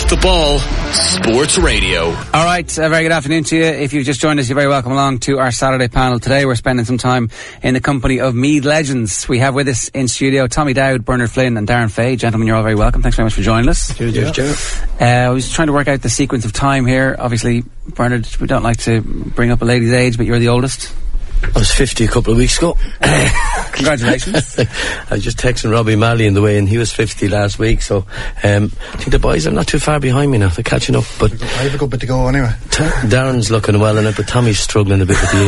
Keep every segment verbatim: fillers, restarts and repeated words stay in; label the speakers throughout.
Speaker 1: Off the Ball Sports Radio.
Speaker 2: All right, a very good afternoon to you. If you've just joined us, you're very welcome along to our Saturday panel. Today we're spending some time in the company of Meath legends. We have with us in studio Tommy Dowd, Bernard Flynn and Darren Fay. Gentlemen, you're all very welcome. Thanks very much for joining us.
Speaker 3: Cheers, yeah.
Speaker 2: cheers. Uh, I was trying to work out the sequence of time here. Obviously, Bernard, we don't like to bring up a lady's age, but you're the oldest.
Speaker 3: I was fifty a couple of weeks ago.
Speaker 2: Congratulations.
Speaker 3: I was just texting Robbie Malley in the way, and he was fifty last week, so um, I think the boys are not too far behind me now. They're catching up, but
Speaker 4: I have a good bit to go anyway.
Speaker 3: T- Darren's looking well in it, but Tommy's struggling a bit with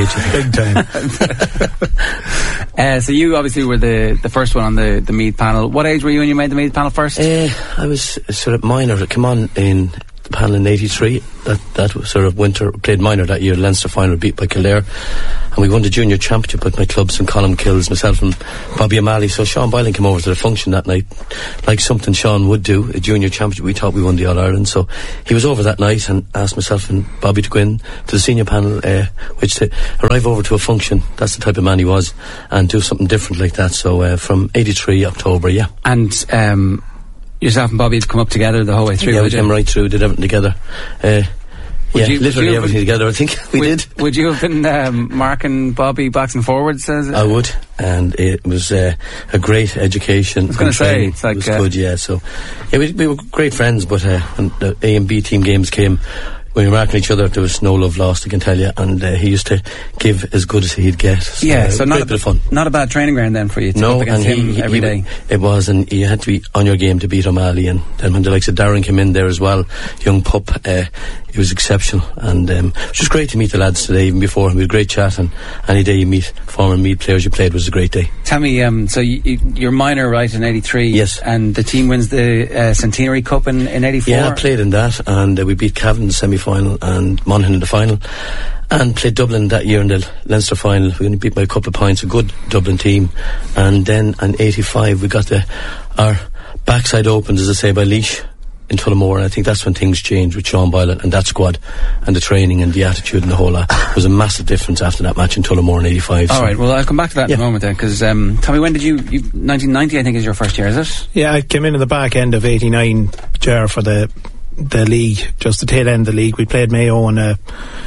Speaker 3: the age.
Speaker 4: Big time.
Speaker 2: uh, so you obviously were the, the first one on the, the Meath panel. What age were you when you made the Meath panel first?
Speaker 3: Uh, I was sort of minor. Come on in the panel in eighty-three. That that was sort of winter. Played minor that year. Leinster final beat by Kildare, and we won the junior championship with my clubs and Colin Kills, myself and Bobby O'Malley. So Sean Boylan came over to the function that night, like something Sean would do, a junior championship. We thought we won the All Ireland, so he was over that night and asked myself and Bobby to go in to the senior panel, uh, which to arrive over to a function. That's the type of man he was, and do something different like that. So uh, from eighty-three October, yeah.
Speaker 2: And um, yourself and Bobby had come up together the whole way through.
Speaker 3: Yeah, we came right through, did everything together. Uh,
Speaker 2: Would
Speaker 3: yeah,
Speaker 2: you,
Speaker 3: literally
Speaker 2: you
Speaker 3: everything
Speaker 2: been,
Speaker 3: together, I think we
Speaker 2: would,
Speaker 3: did.
Speaker 2: Would you have been um, marking Bobby backs and forwards? As
Speaker 3: I would, and it was uh, a great education.
Speaker 2: I was going to say, it's like
Speaker 3: it was
Speaker 2: uh,
Speaker 3: good, yeah. So, yeah, we, we were great friends, but uh, when the A and B team games came, when we were marking each other, there was no love lost, I can tell you, and uh, he used to give as good as he'd get. So,
Speaker 2: yeah,
Speaker 3: uh,
Speaker 2: so not a
Speaker 3: bit of fun.
Speaker 2: Not a bad training ground then for you to
Speaker 3: no,
Speaker 2: go up against
Speaker 3: and
Speaker 2: him
Speaker 3: he, he,
Speaker 2: every
Speaker 3: he,
Speaker 2: day.
Speaker 3: It was, and you had to be on your game to beat O'Malley, and then when the likes of Darren came in there as well, young pup, uh, it was exceptional, and um, it was just great to meet the lads today, even before. We had a great chat, and any day you meet former Meath players you played was a great day.
Speaker 2: Tell me, um, so you, you, you're minor, right, in eighty-three?
Speaker 3: Yes.
Speaker 2: And the team wins the uh, Centenary Cup in, in eighty-four?
Speaker 3: Yeah, I played in that, and uh, we beat Cavan in the semi-final, and Monaghan in the final, and played Dublin that year in the Leinster final. We only beat by a couple of points, a good Dublin team, and then in eighty-five we got the, our backside opened, as I say, by Laois in Tullamore, and I think that's when things changed with Sean Boylan and that squad, and the training and the attitude and the whole lot. There was a massive difference after that match in Tullamore in eighty-five.
Speaker 2: Alright, so. Well, I'll come back to that
Speaker 3: yeah.
Speaker 2: in a moment then, because um, Tommy, when did you, you nineteen ninety I think is your first year, is it?
Speaker 5: Yeah, I came in at the back end of eighty-nine, Jar, for the the league, just the tail end of the league. We played Mayo in a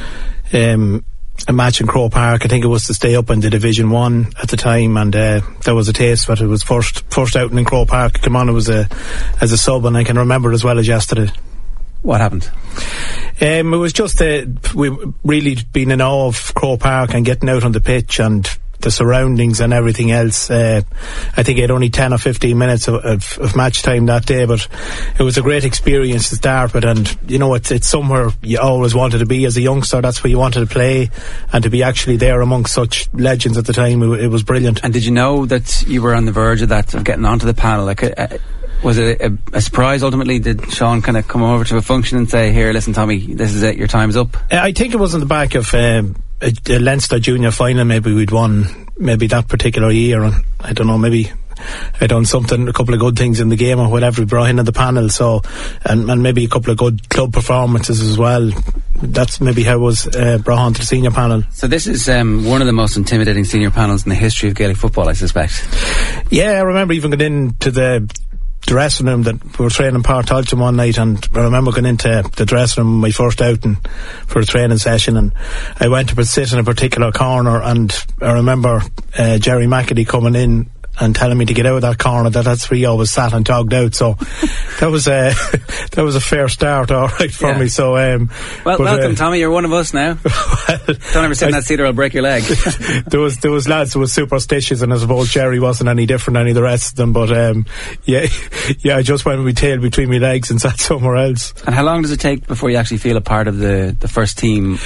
Speaker 5: um, a match in Croke Park. I think it was to stay up in the Division One at the time, and uh, there was a taste. But it was first first out in Croke Park. Come on, it was a as a sub, and I can remember it as well as yesterday.
Speaker 2: What happened?
Speaker 5: Um, it was just uh, we really been in awe of Croke Park and getting out on the pitch and the surroundings and everything else. uh, I think he had only ten or fifteen minutes of, of, of match time that day, but it was a great experience to start with, and you know, it's, it's somewhere you always wanted to be as a youngster. That's where you wanted to play, and to be actually there amongst such legends at the time, it, it was brilliant.
Speaker 2: And did you know that you were on the verge of that, of getting onto the panel? Like a, a, was it a, a surprise ultimately? Did Sean kind of come over to a function and say, here, listen Tommy, this is it, your time's up?
Speaker 5: I think it was on the back of um, a, a Leinster junior final maybe we'd won maybe that particular year, and I don't know, maybe I done something, a couple of good things in the game or whatever, we brought in at the panel, so and, and maybe a couple of good club performances as well. That's maybe how it was uh, brought on to the senior panel.
Speaker 2: So this is um, one of the most intimidating senior panels in the history of Gaelic football, I suspect.
Speaker 5: Yeah, I remember even going into the dressing room that we were training Páirc Tailteann one night, and I remember going into the dressing room my first outing for a training session, and I went to sit in a particular corner, and I remember uh, Jerry McAdee coming in and telling me to get out of that corner, that that's where he always sat and jogged out. So that was a that was a fair start, all right, for yeah. me. So um,
Speaker 2: well,
Speaker 5: but,
Speaker 2: welcome,
Speaker 5: uh,
Speaker 2: Tommy. You're one of us now. well, Don't ever sit in that seat or I'll break your leg.
Speaker 5: there was there was lads who were superstitious, and I suppose Jerry wasn't any different than any of the rest of them. But um, yeah, yeah, I just went with my tail between my legs and sat somewhere else.
Speaker 2: And how long does it take before you actually feel a part of the the first team?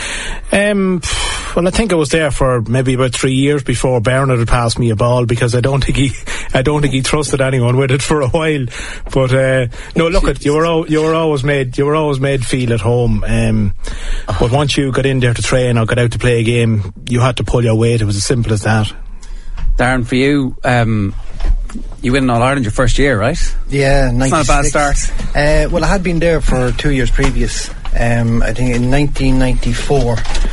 Speaker 5: Um, well, I think I was there for maybe about three years before Bernard had passed me a ball, because I don't think he, I don't think he trusted anyone with it for a while. But uh, no, look, at you were al- you were always made you were always made feel at home. Um, but once you got in there to train or got out to play a game, you had to pull your weight. It was as simple as that.
Speaker 2: Darren, for you, um, you win All Ireland your first year, right?
Speaker 4: Yeah, ninety-six.
Speaker 2: It's not a bad start.
Speaker 4: Uh, well, I had been there for two years previous. Um, I think in nineteen ninety-four,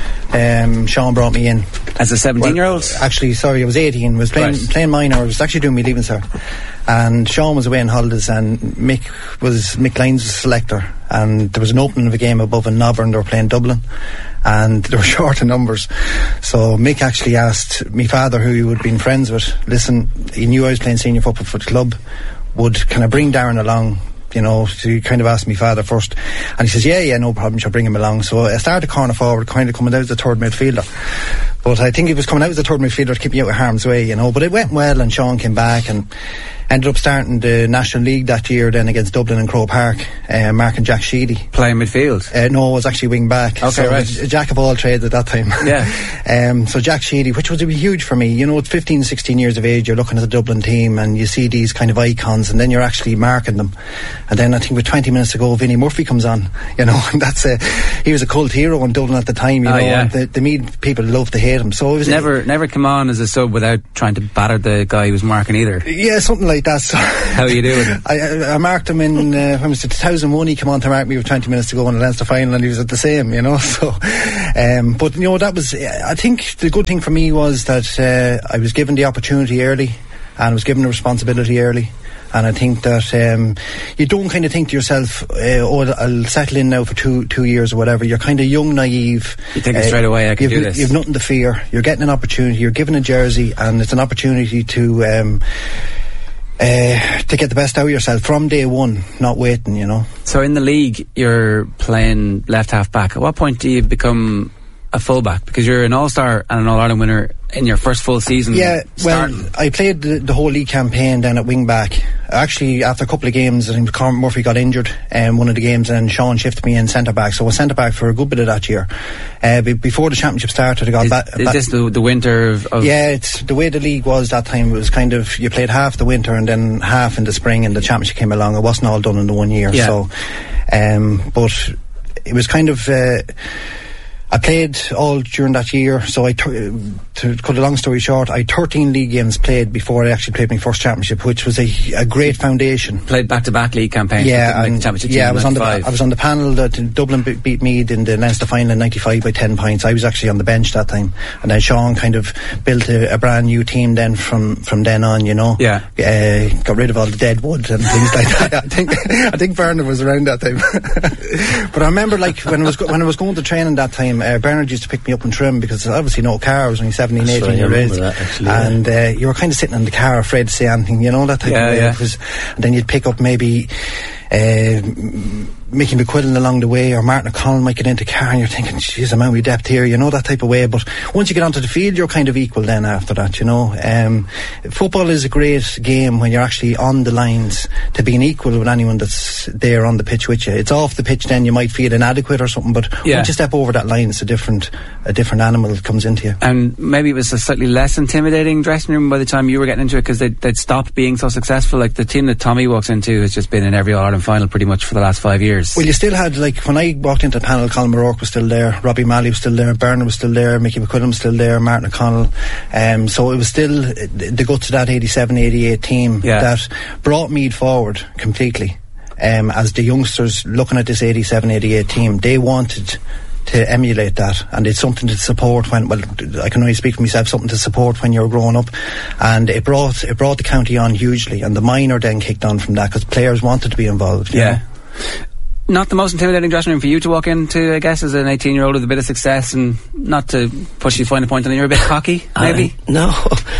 Speaker 4: um, Sean brought me in
Speaker 2: as a seventeen-year-old.
Speaker 4: Well, actually, sorry, I was eighteen. I was playing
Speaker 2: right.
Speaker 4: playing minor. I was actually doing my leaving cert, and Sean was away on holidays, and Mick was Mick Lyons was selector, and there was an opening of a game above in Nobber, and they were playing Dublin, and they were short of numbers. So Mick actually asked my father, who he would have been friends with, listen, he knew I was playing senior football for the club, would kind of bring Darren along, you know. So he kind of asked my father first, and he says, yeah, yeah, no problem, she'll bring him along. So I started corner forward, kind of coming out as a third midfielder. But I think he was coming out as a third midfielder to keep me out of harm's way, you know. But it went well, and Sean came back and ended up starting the National League that year then against Dublin and Croke Park, uh, Mark and Jack Sheedy.
Speaker 2: Playing midfield?
Speaker 4: Uh, no, I was actually wing back.
Speaker 2: Okay,
Speaker 4: so
Speaker 2: right.
Speaker 4: A jack of all trades at that time.
Speaker 2: Yeah.
Speaker 4: um, so Jack Sheedy, which was huge for me. You know, at fifteen, sixteen years of age, you're looking at the Dublin team and you see these kind of icons, and then you're actually marking them. And then I think with twenty minutes to go, Vinnie Murphy comes on, you know, and that's a, he was a cult hero in Dublin at the time, you
Speaker 2: oh,
Speaker 4: know,
Speaker 2: yeah.
Speaker 4: and the, the Meath people loved to hate him. So it was
Speaker 2: never, a, never come on as a sub without trying to batter the guy who was marking either.
Speaker 4: Yeah, something like that. So
Speaker 2: how are you doing?
Speaker 4: I, I, I marked him in uh, when was it, two thousand one. He came on to mark me with twenty minutes to go in the Leinster final, and he was at the same, you know. So, um, but you know, that was. I think the good thing for me was that uh, I was given the opportunity early, and I was given the responsibility early. And I think that um, you don't kind of think to yourself, uh, oh, I'll settle in now for two two years or whatever. You're kind of young, naive.
Speaker 2: You think uh, straight away, I can
Speaker 4: do
Speaker 2: this.
Speaker 4: You've nothing to fear. You're getting an opportunity. You're given a jersey, and it's an opportunity to um, uh, to get the best out of yourself from day one, not waiting, you know.
Speaker 2: So in the league, you're playing left half back. At what point do you become a fullback? Because you're an All-Star and an All-Ireland winner in your first full season.
Speaker 4: Yeah, well,
Speaker 2: starting.
Speaker 4: I played the, the whole league campaign then at wing back. Actually, after a couple of games, I think Cormac Murphy got injured in um, one of the games, and Sean shifted me in centre back. So I was centre back for a good bit of that year. Uh, be, before the championship started, I got
Speaker 2: is,
Speaker 4: back.
Speaker 2: Is this the, the winter of, of?
Speaker 4: Yeah, it's the way the league was that time. It was kind of, you played half the winter and then half in the spring, and the championship came along. It wasn't all done in the one year.
Speaker 2: Yeah.
Speaker 4: So, um, but it was kind of. Uh, I played all during that year, so I t- to cut a long story short, I had thirteen league games played before I actually played my first championship, which was a, a great foundation.
Speaker 2: Played back-to-back league campaigns.
Speaker 4: Yeah,
Speaker 2: and,
Speaker 4: and,
Speaker 2: championship
Speaker 4: yeah. I was on the
Speaker 2: ninety-five.
Speaker 4: I was on the panel that Dublin b- beat Meath in the Leinster final in ninety-five by ten points. I was actually on the bench that time, and then Sean kind of built a, a brand new team then from from then on. You know,
Speaker 2: yeah,
Speaker 4: uh, got rid of all the dead wood and things like that. I think I think Bernard was around that time, but I remember like when I was go- when I was going to training that time, uh, Bernard used to pick me up and trim because obviously no car. I was only seventeen,
Speaker 3: That's
Speaker 4: eighteen
Speaker 3: right,
Speaker 4: years old,
Speaker 3: that, actually,
Speaker 4: and
Speaker 3: yeah.
Speaker 4: uh, you were kind of sitting in the car afraid to say anything, you know, that type
Speaker 2: yeah,
Speaker 4: of way.
Speaker 2: Yeah.
Speaker 4: It was, and then you'd pick up maybe uh, Mickey McQuillan along the way, or Martin O'Connell might get into the car, and you're thinking, geez, I'm out of depth here, you know, that type of way. But once you get onto the field, you're kind of equal then after that, you know. Um, football is a great game when you're actually on the lines to being equal with anyone that's there on the pitch with you. It's off the pitch then you might feel inadequate or something, but
Speaker 2: yeah.
Speaker 4: once you step over that line, it's a different a different animal that comes into you.
Speaker 2: And maybe it was a slightly less intimidating dressing room by the time you were getting into it, because they'd, they'd stopped being so successful. Like the team that Tommy walks into has just been in every All-Ireland final pretty much for the last five years.
Speaker 4: Well, you still had, like, when I walked into the panel, Colin O'Rourke was still there, Robbie Malley was still there, Bernard was still there, Mickey McQuillan was still there, Martin O'Connell. Um, so it was still the guts of that eighty-seven eighty-eight team
Speaker 2: yeah.
Speaker 4: that brought Meath forward completely. Um, as the youngsters looking at this eighty-seven eighty-eight team, they wanted to emulate that, and it's something to support when, well, I can only speak for myself, something to support when you're growing up, and it brought it brought the county on hugely, and the minor then kicked on from that because players wanted to be involved. You
Speaker 2: yeah.
Speaker 4: know?
Speaker 2: Not the most intimidating dressing room for you to walk into, I guess, as an eighteen-year-old with a bit of success, and not to push you to find a point, and you're a bit cocky, maybe?
Speaker 3: Uh, no,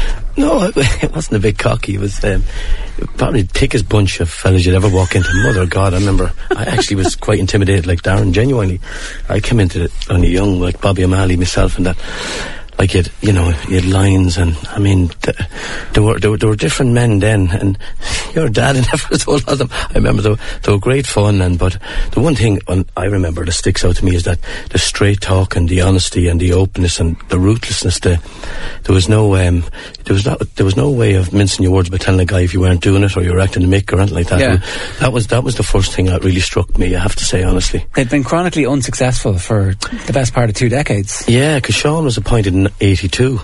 Speaker 3: no, it wasn't a bit cocky. It was um, probably the thickest bunch of fellas you'd ever walk into. Mother of God, I remember I actually was quite intimidated, like Darren, genuinely. I came into it only young, like Bobby O'Malley, myself, and that. Like you had, you know, you had lines, and I mean, th- there were there were, there were different men then, and your dad and never told all of them. I remember they were, they were great fun, and but the one thing I remember that sticks out to me is that the straight talk and the honesty and the openness and the ruthlessness. The, there was no um, there was not there was no way of mincing your words by telling a guy if you weren't doing it or you were acting a mick or anything like that.
Speaker 2: Yeah.
Speaker 3: That was that was the first thing that really struck me. I have to say honestly.
Speaker 2: They'd been chronically unsuccessful for the best part of two decades.
Speaker 3: Yeah, because Sean was appointed in eighty-two,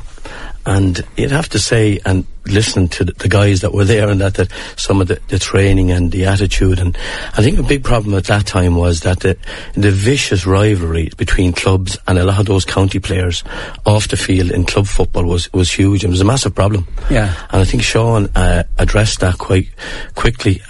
Speaker 3: and you'd have to say, and listening to the, the guys that were there, and that, that some of the, the training and the attitude, and I think a big problem at that time was that the, the vicious rivalry between clubs and a lot of those county players off the field in club football was, was huge. It was a massive problem.
Speaker 2: Yeah.
Speaker 3: And I think Sean uh, addressed that quite quickly, and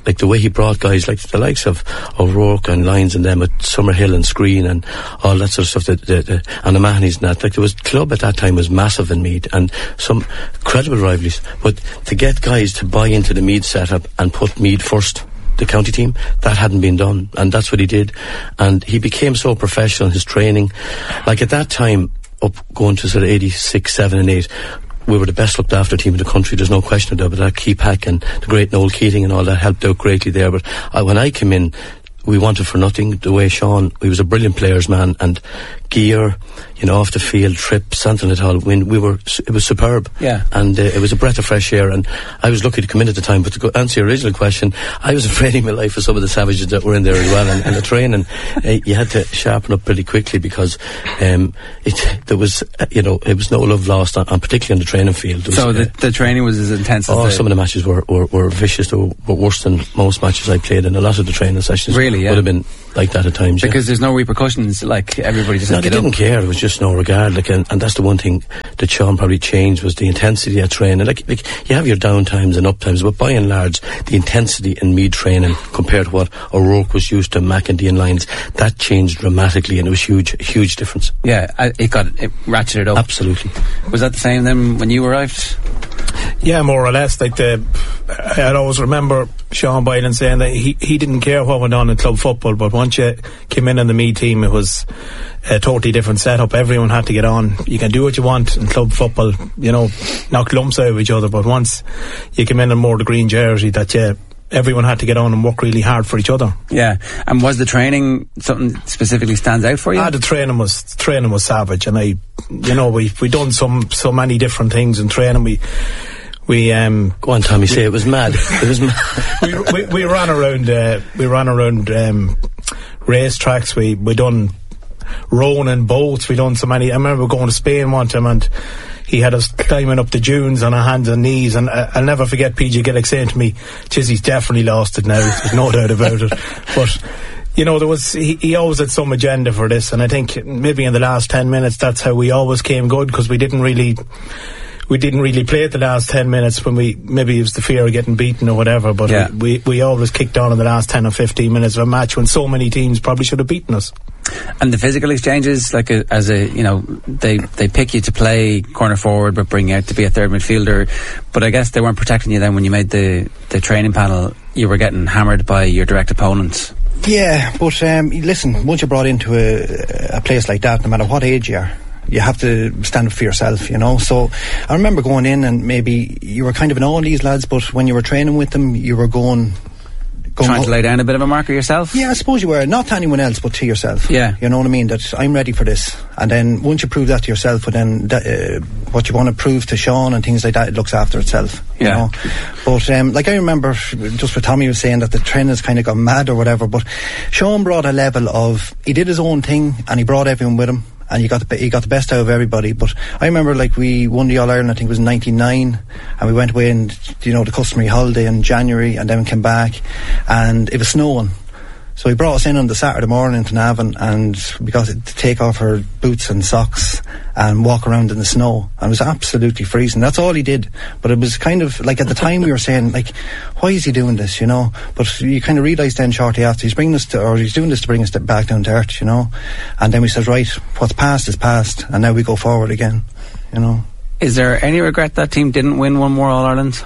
Speaker 3: like the way he brought guys like the likes of O'Rourke and Lyons and them at Summerhill and Screen and all that sort of stuff, the, the, the, and the Mahonys and that. Like, there was club at that time was massive in Meath, and some incredible rivalries. But to get guys to buy into the Meath setup and put Meath first, the county team, that hadn't been done, and that's what he did. And he became so professional in his training. Like, at that time, up going to sort of eighty-six, seven and eight, we were the best looked after team in the country, there's no question about that. Keepack and the great Noel Keating and all that helped out greatly there. But uh, when I came in, we wanted for nothing. The way Sean, he was a brilliant players man, and gear, you know, off the field, trips, something at all. When we were, it was superb.
Speaker 2: Yeah.
Speaker 3: And uh, it was a breath of fresh air, and I was lucky to come in at the time. But to go answer your original question, I was afraid of my life for some of the savages that were in there as well. And, and the training, uh, you had to sharpen up pretty quickly, because um, it there was, uh, you know, it was no love lost, on, on particularly on the training field. Was,
Speaker 2: so the,
Speaker 3: uh,
Speaker 2: the training was as intense as
Speaker 3: oh,
Speaker 2: the...
Speaker 3: some of the matches were, were, were vicious. They were, were worse than most matches I played, and a lot of the training sessions
Speaker 2: really, yeah.
Speaker 3: would have been like that at times.
Speaker 2: Because
Speaker 3: yeah.
Speaker 2: there's no repercussions, like everybody just
Speaker 3: no,
Speaker 2: had
Speaker 3: they
Speaker 2: to get
Speaker 3: didn't
Speaker 2: up.
Speaker 3: care. There was just no regard. Like, and, and that's the one thing that Sean probably changed, was the intensity of training. Like, like you have your down times and up times, but by and large, the intensity in Meath training compared to what O'Rourke was used to, McEntee and Lyons, that changed dramatically, and it was huge, a huge difference.
Speaker 2: Yeah, it got it ratcheted up.
Speaker 3: Absolutely.
Speaker 2: Was that the same then when you arrived?
Speaker 5: Yeah, more or less. Like, the, I'd always remember Sean Boylan saying that he, he didn't care what went on in club football, but once you came in on the Meath team, it was a totally different setup. Everyone had to get on. You can do what you want in club football, you know, knock lumps out of each other, but once you came in and more the green jersey, that you, everyone had to get on and work really hard for each other.
Speaker 2: Yeah. And was the training something specifically stands out for you?
Speaker 5: Ah, the training was training was savage, and I, you know, we we done some so many different things in training. We we um
Speaker 3: go on, Tommy. Say it was mad. It was mad.
Speaker 5: we, we we ran around uh, we ran around um, race tracks. We we done rowing in boats. We done so many. I remember going to Spain one time, and he had us climbing up the dunes on our hands and knees, and uh, I'll never forget P J Gillick saying to me, "Jeez, he's definitely lost it now." There's no doubt about it. But you know, there was he, he always had some agenda for this, and I think maybe in the last ten minutes, that's how we always came good, because we didn't really. We didn't really play at the last ten minutes when we, maybe it was the fear of getting beaten or whatever, but
Speaker 2: yeah.
Speaker 5: we, we, we always kicked on in the last ten or fifteen minutes of a match when so many teams probably should have beaten us.
Speaker 2: And the physical exchanges, like a, as a, you know, they, they pick you to play corner forward but bring you out to be a third midfielder, but I guess they weren't protecting you then when you made the, the training panel. You were getting hammered by your direct opponents.
Speaker 4: Yeah, but um, listen, once you're brought into a, a place like that, no matter what age you are, you have to stand up for yourself, you know. So I remember going in, and maybe you were kind of in all these lads, but when you were training with them, you were going, going
Speaker 2: trying
Speaker 4: ho-
Speaker 2: to lay down a bit of a marker yourself.
Speaker 4: Yeah, I suppose you were, not to anyone else but to yourself.
Speaker 2: Yeah,
Speaker 4: you know what I mean, that I'm ready for this. And then once you prove that to yourself, but then that, uh, what you want to prove to Sean and things like that, it looks after itself.
Speaker 2: Yeah.
Speaker 4: You know? But um, like I remember, just what Tommy was saying, that the trainers kind of got mad or whatever, but Sean brought a level of, he did his own thing and he brought everyone with him, and you got the, he got the best out of everybody. But I remember, like, we won the All-Ireland, I think it was ninety-nine, and we went away and, you know, the customary holiday in January, and then we came back and it was snowing. So he brought us in on the Saturday morning to Navan, and we got to take off our boots and socks and walk around in the snow, and it was absolutely freezing. That's all he did. But it was kind of like, at the time we were saying, like, why is he doing this, you know? But you kind of realise then shortly after, he's bringing us to, or he's doing this to bring us to, back down to earth, you know? And then we said, right, what's past is past, and now we go forward again, you know?
Speaker 2: Is there any regret that team didn't win one more All-Ireland?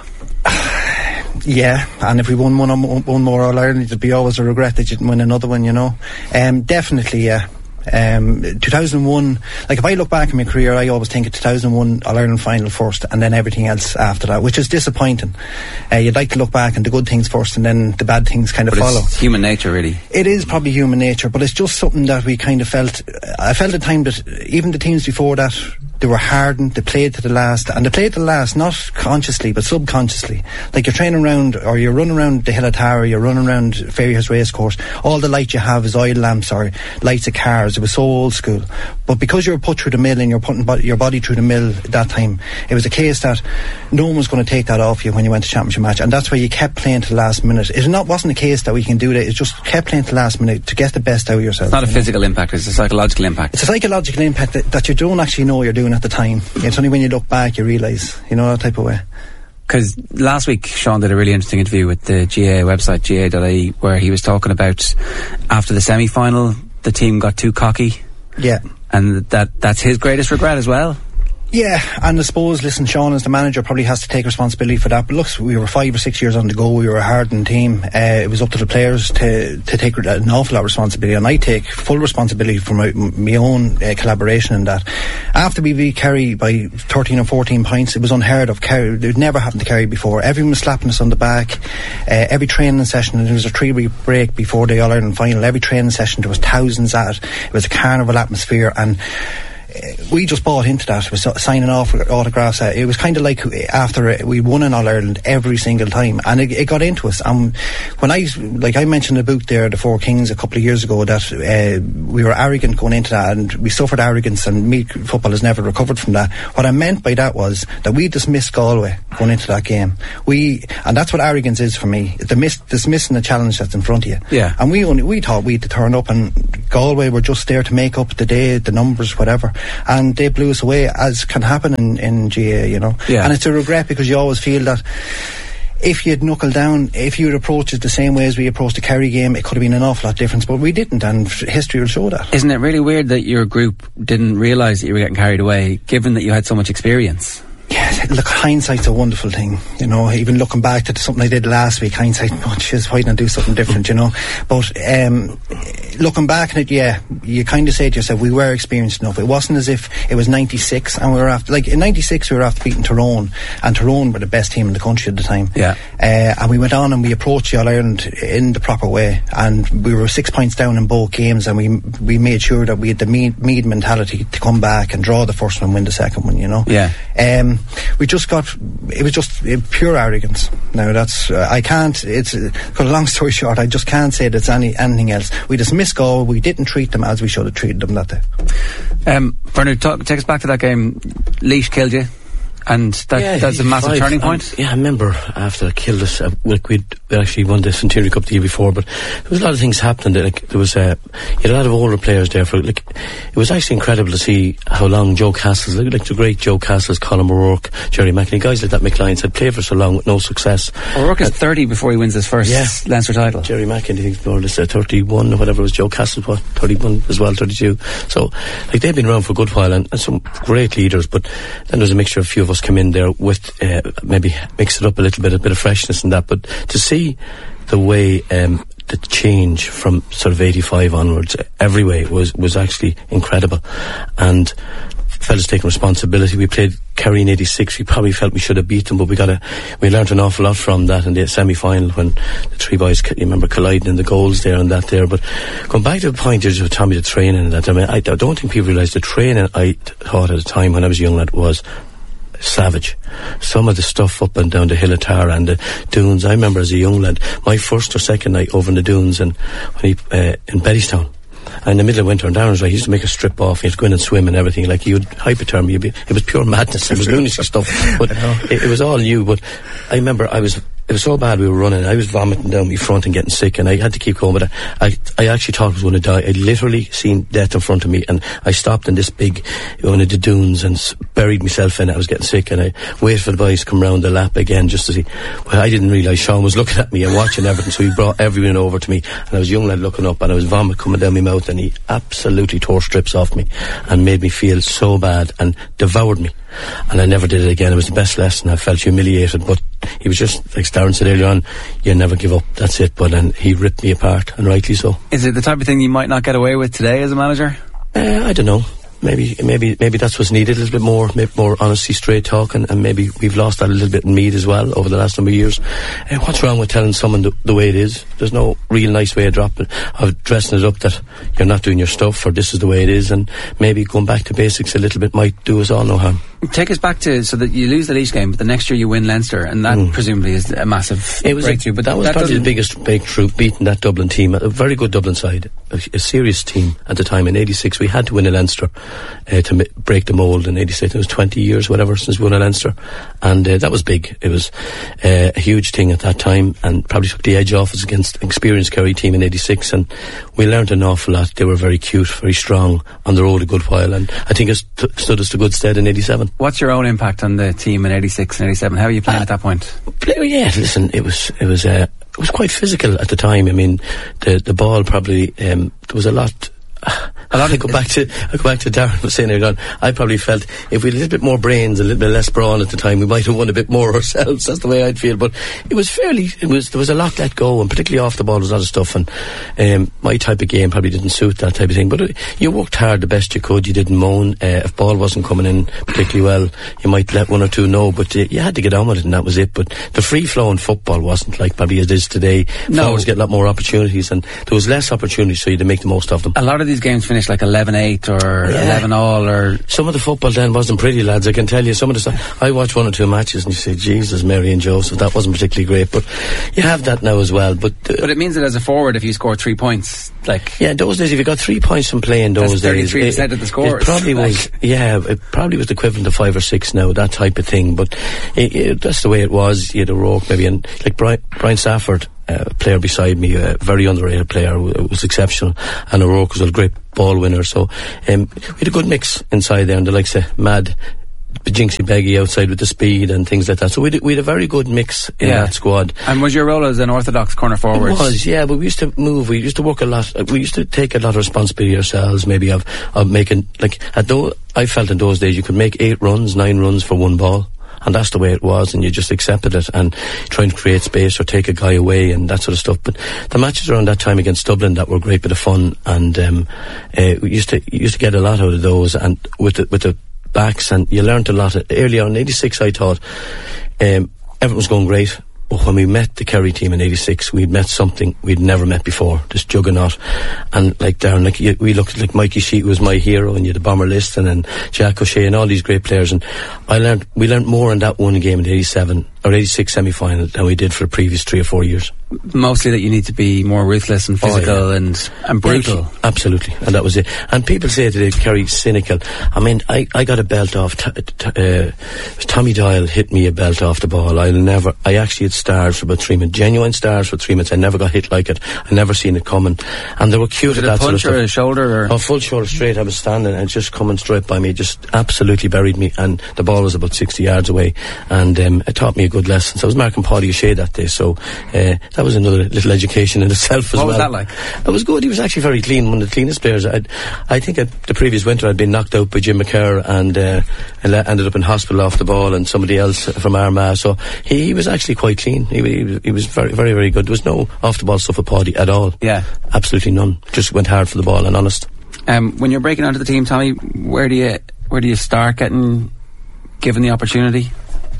Speaker 4: Yeah, and if we won one, one more All-Ireland, it'd be always a regret that you didn't win another one, you know. Um, definitely, yeah. Um, two thousand one, like, if I look back in my career, I always think of two thousand one All-Ireland final first, and then everything else after that, which is disappointing. Uh, you'd like to look back and the good things first, and then the bad things kind of
Speaker 2: but
Speaker 4: follow.
Speaker 2: It's human nature, really.
Speaker 4: It is probably human nature, but it's just something that we kind of felt. I felt at the time that even the teams before that, they were hardened, they played to the last, and they played to the last, not consciously, but subconsciously. Like, you're training around, or you're running around the Hill of Tara, you're running around Fairyhouse Racecourse, all the light you have is oil lamps or lights of cars. It was so old school. But because you were put through the mill, and you're putting bo- your body through the mill at that time, it was a case that no one was going to take that off you when you went to championship match, and that's why you kept playing to the last minute. It not, wasn't a case that we can do that, it just kept playing to the last minute to get the best out of yourself.
Speaker 2: It's not a
Speaker 4: know?
Speaker 2: physical impact, it's a psychological impact.
Speaker 4: It's a psychological impact that, that you don't actually know you're doing at the time. It's only when you look back you realise, you know, that type of way.
Speaker 2: Because last week Sean did a really interesting interview with the G A A website, G A A dot I E, where he was talking about after the semi-final, the team got too cocky.
Speaker 4: Yeah.
Speaker 2: And that that's his greatest regret as well.
Speaker 4: Yeah, and I suppose, listen, Sean as the manager probably has to take responsibility for that, but look, we were five or six years on the go, we were a hardened team, uh, it was up to the players to, to take an awful lot of responsibility, and I take full responsibility for my, my own uh, collaboration in that. After we beat Kerry by thirteen or fourteen points, it was unheard of. Kerry, it never happened to Kerry before. Everyone was slapping us on the back, uh, every training session, and there was a three week break before the All-Ireland final, every training session there was thousands at it, it was a carnival atmosphere, and we just bought into that. It was signing off autographs. It was kind of like after we won in All-Ireland every single time, and it, it got into us. And when I, like I mentioned about there, the Four Kings a couple of years ago, that uh, we were arrogant going into that, and we suffered arrogance, and Meath football has never recovered from that. What I meant by that was that we dismissed Galway going into that game. We, and that's what arrogance is for me. The miss, dismissing the challenge that's in front of you.
Speaker 2: Yeah.
Speaker 4: And we only we thought we'd turn up, and Galway were just there to make up the day, the numbers, whatever. And they blew us away, as can happen in, in G A A, you know.
Speaker 2: Yeah.
Speaker 4: And it's a regret, because you always feel that if you'd knuckled down, if you'd approached it the same way as we approached the Kerry game, it could have been an awful lot different, but we didn't, and history will show that.
Speaker 2: Isn't it really weird that your group didn't realise that you were getting carried away, given that you had so much experience?
Speaker 4: Yeah, look, hindsight's a wonderful thing, you know. Even looking back to something I did last week, hindsight, oh jeez, why didn't I do something different, you know. But um, looking back on it, yeah, you kind of say to yourself, we were experienced enough. It wasn't as if it was ninety-six and we were after, like in ninety-six we were after beating Tyrone, and Tyrone were the best team in the country at the time.
Speaker 2: Yeah.
Speaker 4: Uh, and we went on and we approached the All-Ireland in the proper way, and we were six points down in both games, and we we made sure that we had the Meath, Meath mentality to come back and draw the first one and win the second one, you know.
Speaker 2: Yeah.
Speaker 4: Um, we just got, it was just uh, pure arrogance. Now that's, uh, I can't, it's, uh, got a long story short, I just can't say that it's any, anything else. We dismissed Galway, we didn't treat them as we should have treated them that day.
Speaker 2: Um, Bernard, talk, take us back to that game. Laois killed you, and that,
Speaker 3: yeah,
Speaker 2: that's a massive
Speaker 3: five,
Speaker 2: turning point.
Speaker 3: Um, yeah, I remember after they killed us, uh, like we'd, we'd actually won the Centenary Cup the year before, but there was a lot of things happening there. Like, there was uh, you had a lot of older players there. For like, it was actually incredible to see how long Joe Castles, like, like the great Joe Castles, Colin O'Rourke, Jerry McInerney, guys like that, Mick Lyons had played for so long with no success.
Speaker 2: O'Rourke is uh, thirty before he wins his first
Speaker 3: yeah.
Speaker 2: Leinster title.
Speaker 3: Jerry McInerney, I think, more or less uh, thirty-one or whatever. Was Joe Castles, what, thirty-one as well, thirty-two. So, like, they've been around for a good while, and, and some great leaders. But then there's a mixture. A few of us come in there with uh, maybe mix it up a little bit, a bit of freshness and that. But to see the way um, the change from sort of eighty-five onwards, every way was was actually incredible, and fellas taking responsibility. We played Kerry in eighty-six. We probably felt we should have beat them, but we got a we learnt an awful lot from that in the semi-final when the three boys, you remember, colliding in the goals there and that there. But going back to the point with Tommy, the training and that, I mean, I, I don't think people realise the training I thought at the time when I was a young lad was savage. Some of the stuff up and down the Hill of Tara and the dunes. I remember as a young lad, my first or second night over in the dunes and when he uh, in Bettystown. And in the middle of winter, and Darren was like, he used to make a strip off, he used to go in and swim and everything, like he would hypothermia, you'd be, it was pure madness, it was lunacy stuff, but it, it was all new. But I remember I was, it was so bad we were running, I was vomiting down my front and getting sick, and I had to keep going, but I, I, I actually thought I was going to die. I'd literally seen death in front of me, and I stopped in this big, one of the dunes, and s- buried myself in it. I was getting sick, and I waited for the boys to come round the lap again, just to see. Well, I didn't realise Sean was looking at me and watching everything, so he brought everyone over to me, and I was a young lad looking up, and I was vomit coming down my mouth, and he absolutely tore strips off me, and made me feel so bad, and devoured me. And I never did it again. It was the best lesson. I felt humiliated, but he was just, like Darren said earlier on, you never give up, that's it. But then he ripped me apart, and rightly so.
Speaker 2: Is it the type of thing you might not get away with today as a manager?
Speaker 3: Uh, I don't know. Maybe, maybe, maybe that's what's needed. A little bit more, maybe more honesty, straight talk, and, and maybe we've lost that a little bit in Meath as well over the last number of years. Uh, what's wrong with telling someone the, the way it is? There's no real nice way of dropping, of dressing it up that you're not doing your stuff, or this is the way it is, and maybe going back to basics a little bit might do us all no harm.
Speaker 2: Take us back to, so that you lose the Laois game, but the next year you win Leinster, and that mm. presumably is a massive
Speaker 3: it was
Speaker 2: breakthrough.
Speaker 3: A,
Speaker 2: but
Speaker 3: that was
Speaker 2: that
Speaker 3: probably the biggest breakthrough, beating that Dublin team, a very good Dublin side, a, a serious team at the time. In eighty-six, we had to win a Leinster uh, to mi- break the mould. In eighty-six, it was twenty years, whatever, since we won a Leinster, and uh, that was big. It was uh, a huge thing at that time, and probably took the edge off us against an experienced Kerry team in eighty-six, and we learned an awful lot. They were very cute, very strong on the road a good while, and I think it st- stood us to good stead in eighty-seven. fun.
Speaker 2: What's your own impact on the team in eighty-six and eighty-seven? How were you playing uh, at that point?
Speaker 3: Play, yeah, listen, it was it was uh, it was quite physical at the time. I mean, the the ball probably um, there was a lot. Uh, a lot I go back to I go back to Darren was saying earlier on, I probably felt if we had a little bit more brains, a little bit less brawn at the time, we might have won a bit more ourselves. That's the way I'd feel. But it was fairly, it was there was a lot let go, and particularly off the ball there was a lot of stuff. And um, my type of game probably didn't suit that type of thing. But it, you worked hard the best you could. You didn't moan. Uh, if ball wasn't coming in particularly well, you might let one or two know. But uh, you had to get on with it, and that was it. But the free flowing football wasn't like probably it is today.
Speaker 2: No.
Speaker 3: Forwards get a lot more opportunities, and there was less opportunities, so you had to make the most of them.
Speaker 2: A lot of these games finished like eleven eight or yeah. eleven all, or
Speaker 3: some of the football then wasn't pretty, lads. I can tell you some of the stuff. I watched one or two matches and you say, Jesus, Mary and Joseph, that wasn't particularly great. But you have that now as well. But uh,
Speaker 2: but it means that as a forward, if you score three points, like
Speaker 3: yeah, those days if you got three points from playing those
Speaker 2: that's
Speaker 3: days,
Speaker 2: thirty-three percent of the scores.
Speaker 3: It probably
Speaker 2: like.
Speaker 3: was. Yeah, it probably was the equivalent of five or six now, that type of thing. But it, it, that's the way it was. You had O'Rourke maybe, and like Brian, Brian Stafford. Uh, a player beside me, a very underrated player, w- was exceptional, and O'Rourke was a great ball winner. So um, we had a good mix inside there, and the likes of Mad Jinxie Beggy outside with the speed and things like that. So we had, we had a very good mix in
Speaker 2: yeah.
Speaker 3: that squad.
Speaker 2: And was your role as an orthodox corner forward?
Speaker 3: It was, yeah, but we used to move, we used to work a lot, we used to take a lot of responsibility ourselves, maybe of, of making, like, at those, I felt in those days you could make eight runs, nine runs for one ball. And that's the way it was, and you just accepted it and trying to create space or take a guy away and that sort of stuff. But the matches around that time against Dublin, that were a great bit of fun, and um, uh, we used to used to get a lot out of those, and with the, with the backs, and you learnt a lot. Early on in eighty-six, I thought um, everything was going great. But when we met the Kerry team in eighty-six, we'd met something we'd never met before, this juggernaut. And like Darren, like you, we looked like Mikey Sheet was my hero, and you had the Bomber Liston and Jack O'Shea and all these great players. And I learned, we learned more in that one game in eighty-seven or eighty-six semi-final than we did for the previous three or four years.
Speaker 2: Mostly that you need to be more ruthless and physical
Speaker 3: oh, yeah.
Speaker 2: and, and brutal.
Speaker 3: Yeah, absolutely, and that was it. And people say today Kerry cynical. I mean, I, I got a belt off. T- t- uh, Tommy Doyle hit me a belt off the ball. I'll never. I actually had stars for about three minutes, genuine stars for three minutes. I never got hit like it. I never seen it coming. And they were cute
Speaker 2: was
Speaker 3: at
Speaker 2: it
Speaker 3: that
Speaker 2: a punch
Speaker 3: sort of
Speaker 2: or
Speaker 3: stuff.
Speaker 2: A shoulder or?
Speaker 3: Oh, full shoulder straight. I was standing and just coming straight by me, just absolutely buried me. And the ball was about sixty yards away, and um, it taught me a good lesson. So I was marking Paddy O'Shea that day. So uh, that was another little education in itself as
Speaker 2: what
Speaker 3: well.
Speaker 2: What was that like?
Speaker 3: It was good. He was actually very clean, one of the cleanest players. I'd, I think at the previous winter I'd been knocked out by Jim McCarr and, uh, and ended up in hospital off the ball, and somebody else from Armagh. So he, he was actually quite clean. He, he, was, he was very, very, very good. There was no off the ball stuff with Paddy at all.
Speaker 2: Yeah,
Speaker 3: absolutely none. Just went hard for the ball and honest.
Speaker 2: Um, when you're breaking onto the team, Tommy, where do you where do you start getting given the opportunity?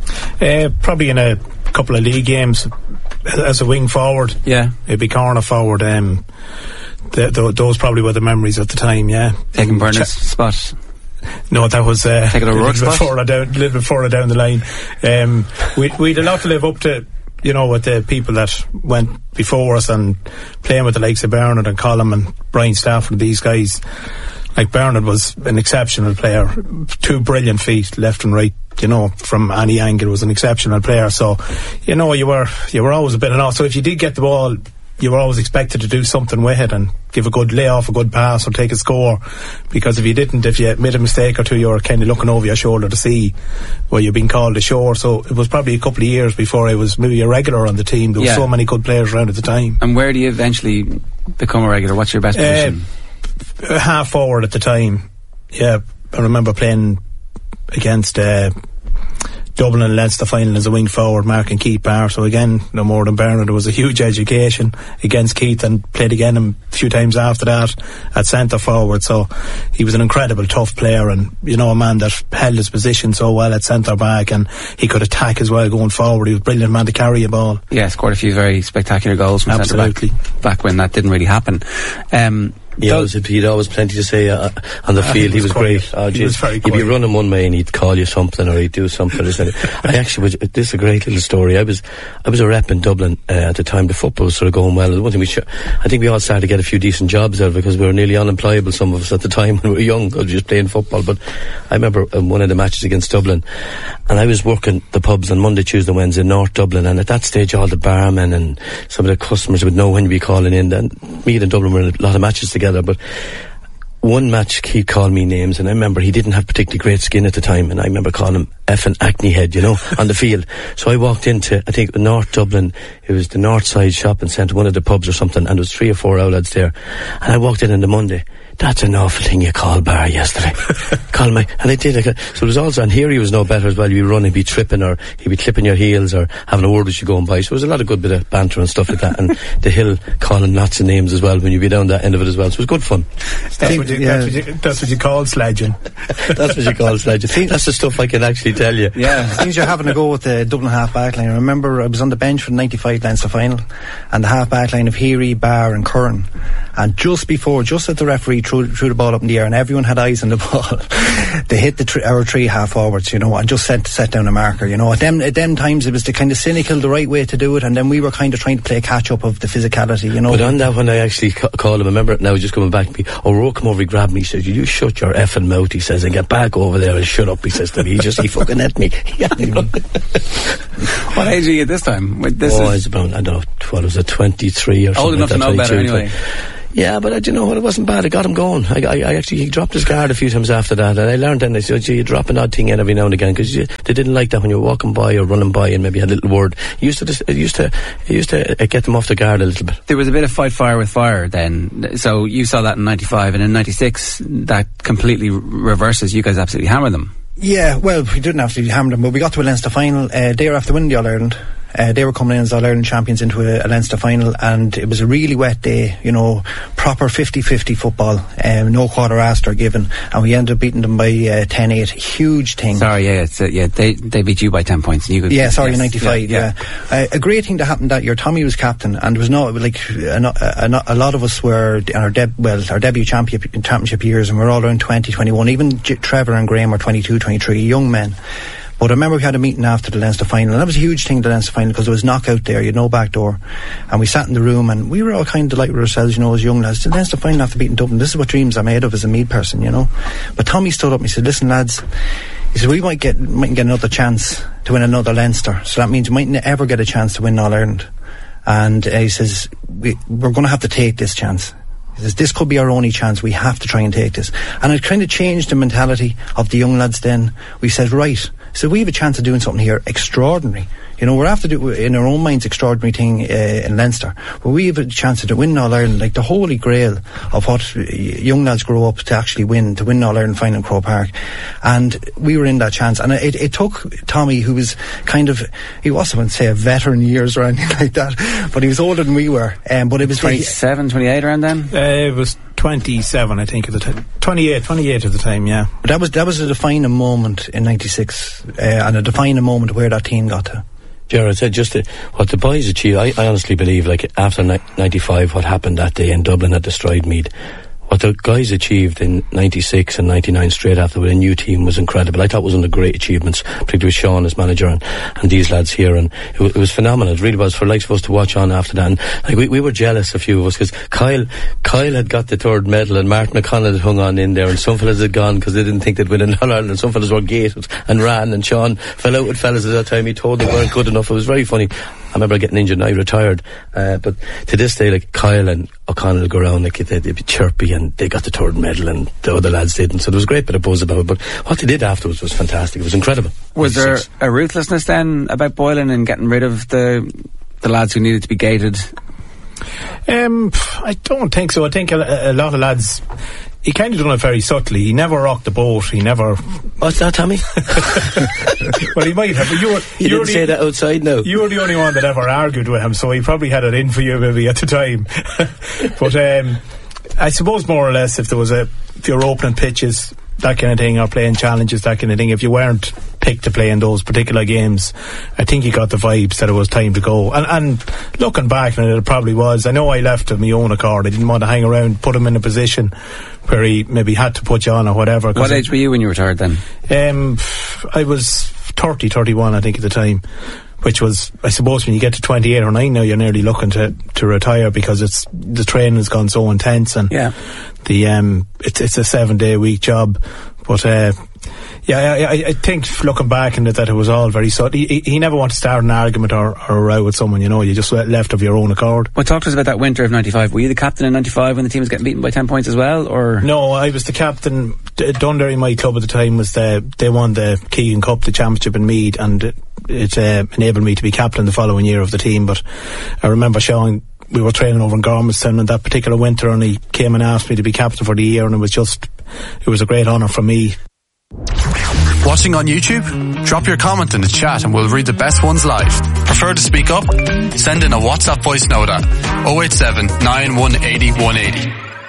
Speaker 5: Uh, probably in a couple of league games as a wing forward.
Speaker 2: Yeah,
Speaker 5: it'd be corner forward. Um, the, the, those probably were the memories at the time. Yeah,
Speaker 2: taking Bernard's Ch- spot.
Speaker 5: No, that was uh,
Speaker 2: taking a little bit
Speaker 5: further down, a little bit further down the line. Um, we we'd a lot to live up to. You know, with the people that went before us and playing with the likes of Bernard and Colm and Brian Stafford, these guys. Like Bernard was an exceptional player, two brilliant feet, left and right. You know, from any angle, was an exceptional player. So, you know, you were you were always a bit off. So if you did get the ball, you were always expected to do something with it and give a good layoff, a good pass, or take a score. Because if you didn't, if you made a mistake or two, you were kind of looking over your shoulder to see where you're being called ashore. So it was probably a couple of years before I was maybe a regular on the team. There were yeah. so many good players around at the time.
Speaker 2: And where do you eventually become a regular? What's your best position?
Speaker 5: Uh, half forward at the time. Yeah, I remember playing against uh, Dublin and Leinster final as a wing forward, marking Keith Barr. So again, no more than Bernard. It was a huge education against Keith, and played again a few times after that at centre forward. So he was an incredible tough player, and you know, a man that held his position so well at centre back, and he could attack as well going forward. He was a brilliant man to carry a ball.
Speaker 2: Yeah, scored a few very spectacular goals from centre back, back when that didn't really happen. Um,
Speaker 3: Yeah, was, he'd always plenty to say uh, on the field. He was, he was great. Oh,
Speaker 5: he was very
Speaker 3: he'd be running one way and he'd call you something, or he'd do something. I actually was. This is a great little story. I was, I was a rep in Dublin uh, at the time. The football was sort of going well. One thing we, sh- I think we all started to get a few decent jobs out of it, because we were nearly unemployable, some of us at the time when we were young, just playing football. But I remember um, one of the matches against Dublin, and I was working the pubs on Monday, Tuesday, Wednesday in North Dublin, and at that stage all the barmen and some of the customers would know when you'd be calling in. And me and Dublin were in a lot of matches together, but one match he called me names, and I remember he didn't have particularly great skin at the time, and I remember calling him effing acne head, you know, on the field. So I walked into, I think, North Dublin. It was the North Side Shopping Centre, one of the pubs or something, and there was three or four outlets there. And I walked in on the Monday. That's an awful thing you call bar yesterday. Call me. And I did. I, so it was also, and here he was no better as well. You'd run, he'd be tripping, or he'd be clipping your heels, or having a word with you going by. So there was a lot of good bit of banter and stuff like that. And the Hill calling lots of names as well when you'd be down that end of it as well. So it was good fun.
Speaker 5: That's, what you, yeah. that's, what, you, that's what you call sledging.
Speaker 3: That's what you call sledging. That's the stuff I can actually tell you.
Speaker 4: Yeah, things you're having to go with the Dublin half back line. I remember I was on the bench for the ninety-five Leinster final, and the half back line of Heary, Barr and Curran. And just before, just as the referee threw, threw the ball up in the air and everyone had eyes on the ball, they hit the tr- our three half forwards, you know, and just set, set down a marker, you know. At them, at them times it was the kind of cynical, the right way to do it, and then we were kind of trying to play catch up of the physicality, you know.
Speaker 3: But on that one, I actually ca- called him, I remember it now, just coming back to me, O'Rourke come over, he grabbed me, he says, you shut your effing mouth, he says, and get back over there and shut up, he says to me. He just, he fucking hit me.
Speaker 2: What age are you at this time? This
Speaker 3: oh,
Speaker 2: is...
Speaker 3: I was about, I don't know, what was it, twenty-three or something.
Speaker 2: Old enough
Speaker 3: like
Speaker 2: to know better anyway.
Speaker 3: Yeah, but I, you know what, it wasn't bad. I got him going. I, I, I actually, he dropped his guard a few times after that, and I learned then, I said, gee, you drop an odd thing in every now and again, because they didn't like that when you were walking by or running by and maybe had a little word. It used to, just, it used to, it used to get them off the guard a little bit.
Speaker 2: There was a bit of fight fire with fire then, so you saw that in ninety-five, and in ninety-six, that completely reverses. You guys absolutely hammered them.
Speaker 4: Yeah, well, we didn't absolutely hammer them, but we got to a Leinster final, uh, day after winning the All-Ireland. Uh, they were coming in as All-Ireland champions into a, a Leinster final, and it was a really wet day, you know, proper fifty-fifty football, um, no quarter asked or given, and we ended up beating them by uh, ten eight. Huge thing.
Speaker 2: Sorry, yeah, it's, uh, yeah, they they beat you by ten points. And you could,
Speaker 4: yeah, sorry,
Speaker 2: yes,
Speaker 4: ninety-five, yeah. yeah. Uh, a great thing that happened that year, Tommy was captain, and there was no, like, a, a, a lot of us were in our, deb- well, our debut championship, championship years, and we were all around twenty, twenty-one, even J- Trevor and Graham were twenty-two, twenty-three, young men. But I remember we had a meeting after the Leinster final, and that was a huge thing, the Leinster final, because there was knockout there, you had no back door. And we sat in the room, and we were all kind of delighted with ourselves, you know, as young lads. The Leinster final after beating Dublin, this is what dreams are made of as a Meath person, you know. But Tommy stood up and he said, listen lads, he said, we might get, might get another chance to win another Leinster. So that means we mightn't ever get a chance to win All-Ireland. And uh, he says, we, we're going to have to take this chance. He says, this could be our only chance. We have to try and take this. And it kind of changed the mentality of the young lads then. We said, right, so we have a chance of doing something here extraordinary. You know, we're after do in our own minds extraordinary thing uh, in Leinster, but we have a chance to win All Ireland, like the holy grail of what young lads grow up to actually win, to win All Ireland final in Croke Park, and we were in that chance. And it, it took Tommy, who was kind of, he wasn't going to say a veteran years or anything like that, but he was older than we were. Um, but it was
Speaker 2: twenty-seven, twenty-eight around then.
Speaker 5: Uh, it was twenty-seven, I think, at the time. twenty-eight, twenty-eight at the time, yeah.
Speaker 4: But that was that was a defining moment in ninety-six, uh, and a defining moment where that team got to.
Speaker 3: Gerard said just uh, what the boys achieved. I, I honestly believe, like after ni- ninety-five, what happened that day in Dublin at the Stride Mead, what the guys achieved in ninety-six and ninety-nine straight after with a new team was incredible. I thought it was one of the great achievements, particularly with Sean as manager and, and these lads here, and it, w- it was phenomenal. It really was for likes of us to watch on after that. And like we, we were jealous, a few of us, because Kyle Kyle had got the third medal and Martin McConnell had hung on in there, and some fellas had gone because they didn't think they'd win in Ireland, and some fellas were gated and ran, and Sean fell out with fellas at that time. He told them they weren't good enough. It was very funny. I remember getting injured and I retired, uh, but to this day, like Kyle and O'Connell would go around, like they'd, they'd be chirpy, and they got the third medal and the other lads didn't, so there was a great bit of buzz about it. But what they did afterwards was fantastic. It was incredible.
Speaker 2: Was there a ruthlessness then about Boylan and getting rid of the the lads who needed to be gated?
Speaker 5: Um, I don't think so. I think a, a lot of lads, he kind of done it very subtly. He never rocked the boat. He never.
Speaker 3: What's that, Tommy?
Speaker 5: Well, he might have. But you were,
Speaker 3: you didn't
Speaker 5: the,
Speaker 3: say that outside now.
Speaker 5: You were the only one that ever argued with him, so he probably had it in for you maybe at the time. But um, I suppose more or less, if there was a, if you're opening pitches, that kind of thing, or playing challenges, that kind of thing, if you weren't picked to play in those particular games, I think you got the vibes that it was time to go. And, and looking back, and it probably was. I know I left of my own accord. I didn't want to hang around, put him in a position where he maybe had to put you on or whatever.
Speaker 2: What age were you when you retired then?
Speaker 5: Um, I was thirty, thirty-one, I think, at the time. Which was, I suppose, when you get to twenty-eight or nine now, you're nearly looking to, to retire, because it's, the training has gone so intense, and
Speaker 2: yeah.
Speaker 5: the, um, it's, it's a seven day week job. But, uh, Yeah, I, I think looking back in it that it was all very subtle. He, he never wanted to start an argument or, or a row with someone, you know. You just left of your own accord.
Speaker 2: Well, talk to us about that winter of ninety-five. Were you the captain in ninety-five when the team was getting beaten by ten points as well, or?
Speaker 5: No, I was the captain. Dundee, my club at the time, was the they won the Keegan Cup, the championship in Meath, and it, it uh, enabled me to be captain the following year of the team. But I remember Sean, we were training over in Gormastown in that particular winter, and he came and asked me to be captain for the year, and it was just, it was a great honour for me.
Speaker 1: Watching on YouTube? Drop your comment in the chat and we'll read the best ones live. Prefer to speak up? Send in a WhatsApp voice note at oh eight seven, nine one eight oh, one eight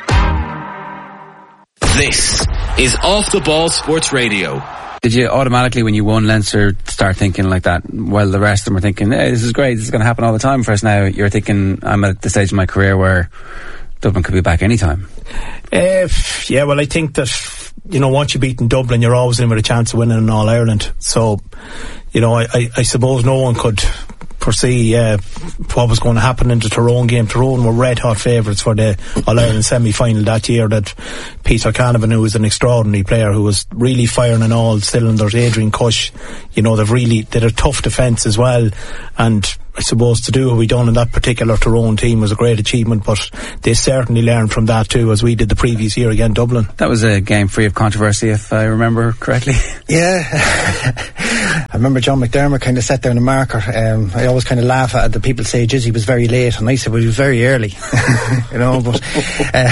Speaker 1: oh. This is Off the Ball Sports Radio.
Speaker 2: Did you automatically, when you won Leinster, start thinking like that, while the rest of them were thinking, hey, this is great, this is going to happen all the time for us now? You're thinking, I'm at the stage of my career where Dublin could be back anytime.
Speaker 5: Uh, yeah, well, I think that, you know, once you're beating Dublin, you're always in with a chance of winning an All-Ireland. So, you know, I, I, I suppose no one could foresee uh, what was going to happen in the Tyrone game. Tyrone were red hot favourites for the All-Ireland semi-final that year. That Peter Canavan, who was an extraordinary player, who was really firing on all cylinders, Adrian Cush, you know, they've really did a tough defence as well. And I suppose to do what we done in that particular Tyrone team was a great achievement, but they certainly learned from that too, as we did the previous year against Dublin.
Speaker 2: That was a game free of controversy, if I remember correctly.
Speaker 4: Yeah. I remember John McDermott kind of sat there in the marker. Um, I always kind of laugh at the people say Jizzy was very late, and I said, well, he was very early. You know, but uh,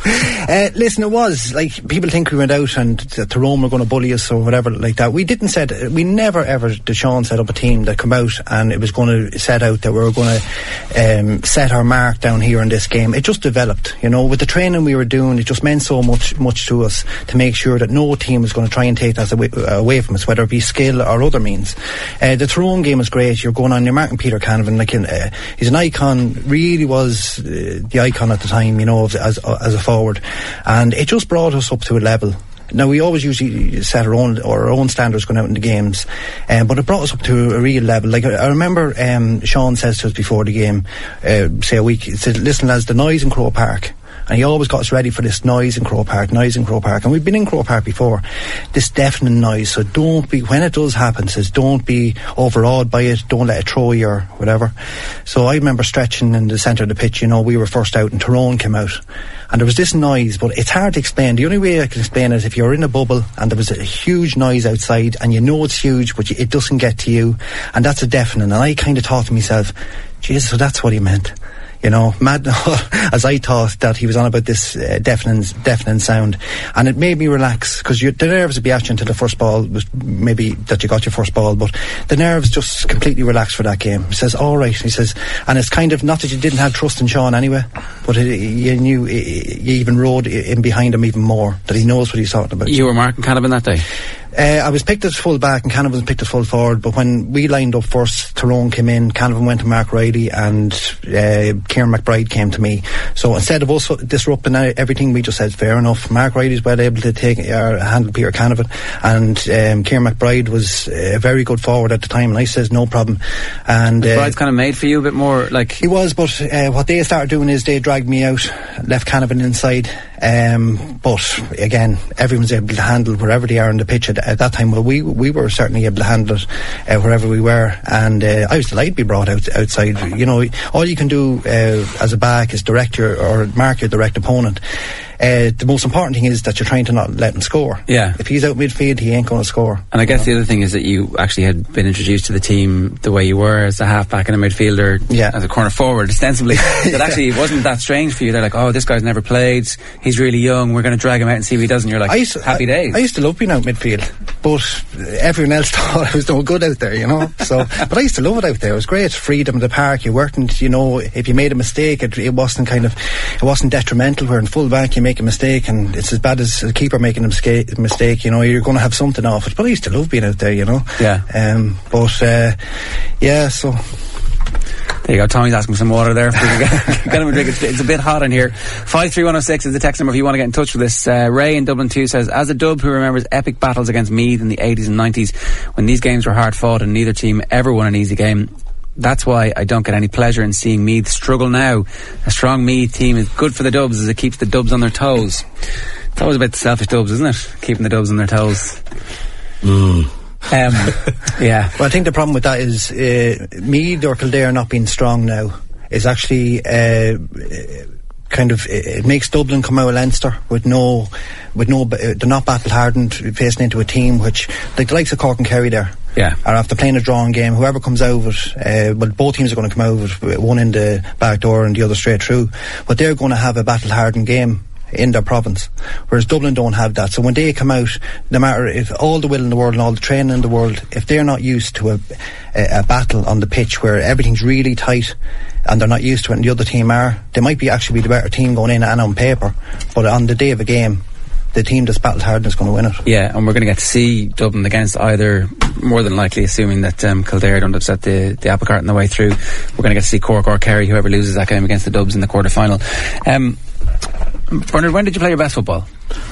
Speaker 4: uh, listen, it was like, people think we went out and Tyrone were going to bully us or whatever like that. We didn't set, we never ever, Deshaun set up a team that come out and it was going to set out that we were going to um, set our mark down here in this game. It just developed, you know, with the training we were doing. It just meant so much much to us to make sure that no team was going to try and take that away, away from us, whether it be skill or other means. Uh, the Tyrone game was great. You're going on, you're marking Peter Canavan, like, uh, he's an icon, really was uh, the icon at the time, you know, as, as a forward, and it just brought us up to a level. Now, we always usually set our own or our own standards going out in the games, um, but it brought us up to a real level. Like, I remember um, Sean says to us before the game, uh, say a week, he said, listen lads, the noise in Croke Park. And he always got us ready for this noise in Croke Park, noise in Croke Park. And we've been in Croke Park before. This deafening noise. So don't be, when it does happen, says don't be overawed by it. Don't let it throw you or whatever. So I remember stretching in the centre of the pitch, you know, we were first out and Tyrone came out. And there was this noise, but it's hard to explain. The only way I can explain it is if you're in a bubble and there was a huge noise outside and you know it's huge, but it doesn't get to you. And that's a deafening. And I kind of thought to myself, Jesus, so that's what he meant. You know, mad as I thought that he was on about this uh, deafening, deafening sound, and it made me relax, because the nerves would be at you until the first ball was maybe that you got your first ball, but the nerves just completely relaxed for that game. He says, all right, he says, and it's kind of not that you didn't have trust in Sean anyway, but it, you knew, it, you even rode in behind him even more, that he knows what he's talking about.
Speaker 2: You were marking Canavan that day?
Speaker 4: Uh, I was picked as full back and Canavan was picked as full forward, but when we lined up first, Tyrone came in, Canavan went to Mark Riley, and uh, Kieran McBride came to me. So instead of us disrupting everything, we just said, fair enough, Mark Riley's well able to take or handle Peter Canavan, and um, Kieran McBride was a very good forward at the time, and I says, no problem. And
Speaker 2: McBride's
Speaker 4: uh,
Speaker 2: kind of made for you a bit more, like...
Speaker 4: He was, but uh, what they started doing is they dragged me out, left Canavan inside, um, but again, everyone's able to handle wherever they are on the pitch at, at that time. Well, we we were certainly able to handle it uh, wherever we were, and uh, I was delighted to be brought out outside. You know, all you can do uh, as a back is direct your or mark your direct opponent. Uh, the most important thing is that you're trying to not let him score.
Speaker 2: Yeah.
Speaker 4: If he's out midfield, he ain't going to score.
Speaker 2: And I guess the other thing is that you actually had been introduced to the team the way you were, as a half-back and a midfielder,
Speaker 4: yeah.
Speaker 2: as a corner forward, ostensibly. That yeah. actually it wasn't that strange for you. They're like, oh, this guy's never played, he's really young, we're going to drag him out and see if he does. And you're like, I used to, happy days.
Speaker 4: I, I used to love being out midfield, but everyone else thought I was no good out there, you know. So, but I used to love it out there. It was great. Freedom of the park. You weren't, you know, if you made a mistake, it, it wasn't kind of, it wasn't detrimental. Where in full back you make a mistake and it's as bad as a keeper making a mistake, mistake, you know, you're going to have something off it. But I used to love being out there, you know.
Speaker 2: Yeah.
Speaker 4: Um, but, uh, yeah, so...
Speaker 2: There you go, Tommy's asking for some water there. Get him a drink. It's, it's a bit hot in here. five three one oh six is the text number if you want to get in touch with us. Uh, Ray in Dublin two says, as a dub who remembers epic battles against Meath in the eighties and nineties, when these games were hard fought and neither team ever won an easy game, that's why I don't get any pleasure in seeing Meath struggle now. A strong Meath team is good for the Dubs as it keeps the Dubs on their toes. It's always about the selfish Dubs, isn't it? Keeping the Dubs on their toes.
Speaker 3: Mm.
Speaker 2: Um, yeah.
Speaker 4: Well, I think the problem with that is uh, Meath or Kildare not being strong now is actually uh, kind of it makes Dublin come out of Leinster with no with no they're not battle hardened, facing into a team which like the likes of Cork and Kerry there.
Speaker 2: Yeah.
Speaker 4: Are after playing a drawing game, whoever comes out of it, uh, well, both teams are going to come out of it, one in the back door and the other straight through. But they're going to have a battle hardened game in their province, whereas Dublin don't have that. So when they come out, no matter if all the will in the world and all the training in the world, if they're not used to a, a, a battle on the pitch where everything's really tight and they're not used to it and the other team are, they might be actually be the better team going in and on paper, but on the day of a game, the team that's battled hard is going to win it.
Speaker 2: Yeah, and we're going to get to see Dublin against either, more than likely, assuming that um, Kildare don't upset the, the apple cart on the way through, we're going to get to see Cork or Kerry, whoever loses that game against the Dubs in the quarter final. Um, Bernard, when did you play your best football?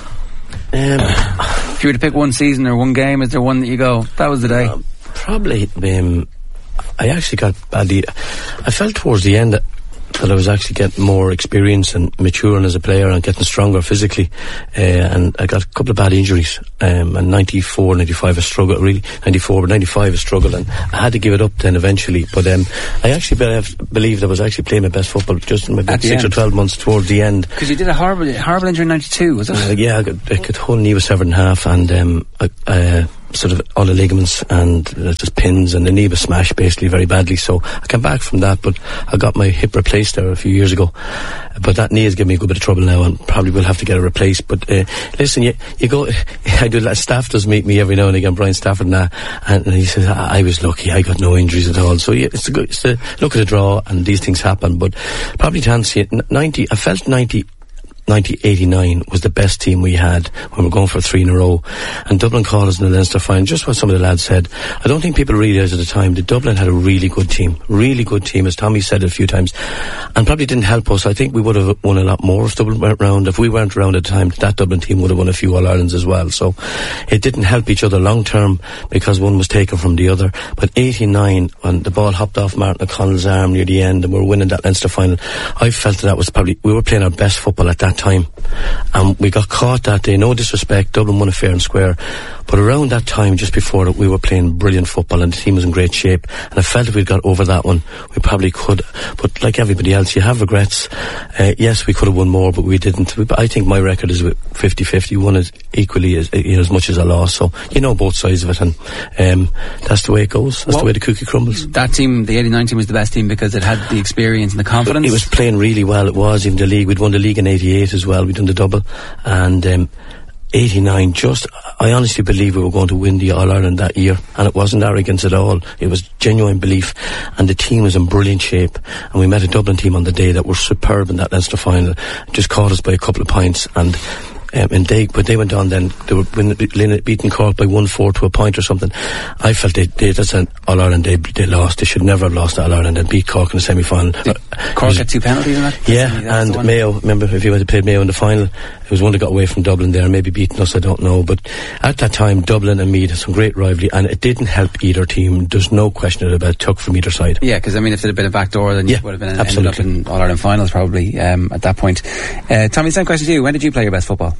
Speaker 3: Um,
Speaker 2: if you were to pick one season or one game, is there one that you go, that was the day?
Speaker 3: Uh, probably, um, I actually got badly, I felt towards the end that that I was actually getting more experience and maturing as a player and getting stronger physically, uh, and I got a couple of bad injuries, um, and ninety-four, ninety-five I struggled really, ninety-four but ninety-five I struggled, and I had to give it up then eventually, but um, I actually be- believed I was actually playing my best football just in about six end. or twelve months towards the end.
Speaker 2: Because you did a horrible horrible injury in ninety-two, was it?
Speaker 3: Uh, yeah, I got, I got whole knee was severed in half, and um, I, uh, sort of all the ligaments and uh, just pins, and the knee was smashed basically very badly, so I came back from that, but I got my hip replaced there a few years ago, but that knee has given me a good bit of trouble now and probably will have to get it replaced. But uh, listen, you, you go I do, Staff does meet me every now and again, Brian Stafford, and, uh, and he says I, I was lucky, I got no injuries at all, so yeah, it's a good, it's a look at the draw and these things happen. But probably to answer it, ninety I felt ninety ninety eighty-nine was the best team we had when we were going for three in a row, and Dublin called us in the Leinster final. Just what some of the lads said, I don't think people realised at the time that Dublin had a really good team, really good team, as Tommy said it a few times, and probably didn't help us. I think we would have won a lot more if Dublin weren't round. If we weren't around at the time, that Dublin team would have won a few All-Irelands as well, so it didn't help each other long term because one was taken from the other. But eighty-nine, when the ball hopped off Martin O'Connell's arm near the end and we were winning that Leinster final, I felt that, that was probably, we were playing our best football at that time, and we got caught that day. No disrespect, Dublin won it fair and square, but around that time, just before that, we were playing brilliant football and the team was in great shape, and I felt if we'd got over that one we probably could, but like everybody else you have regrets. Uh, yes, we could have won more but we didn't. We, I think my record is fifty-fifty, won it equally as, you know, as much as I lost, so you know both sides of it, and um, that's the way it goes, that's what, the way the cookie crumbles.
Speaker 2: That team, the eighty-nine team, was the best team because it had the experience and the confidence.
Speaker 3: It was playing really well, it was, even the league, we'd won the league in eighty-eight as well, we'd done the double, and um, eighty-nine, just, I honestly believe we were going to win the All-Ireland that year, and it wasn't arrogance at all, it was genuine belief, and the team was in brilliant shape, and we met a Dublin team on the day that were superb in that Leinster final, just caught us by a couple of points, and Um, and they, but they went on then, they were beaten Cork by one four to a point or something. I felt they, they that's an All-Ireland they, they lost. They should never have lost All-Ireland and beat Cork in the semi-final.
Speaker 2: Did Cork had two penalties in that?
Speaker 3: Yeah, and Mayo, remember if you had played Mayo in the final, it was one that got away from Dublin there, maybe beaten us, I don't know. But at that time, Dublin and Meath had some great rivalry, and it didn't help either team. There's no question about it, took from either side.
Speaker 2: Yeah, because I mean, if it had been a backdoor, then
Speaker 3: yeah,
Speaker 2: you would have been
Speaker 3: absolutely.
Speaker 2: ended up in All-Ireland finals probably um, at that point. Uh, Tommy, same question to you. When did you play your best football?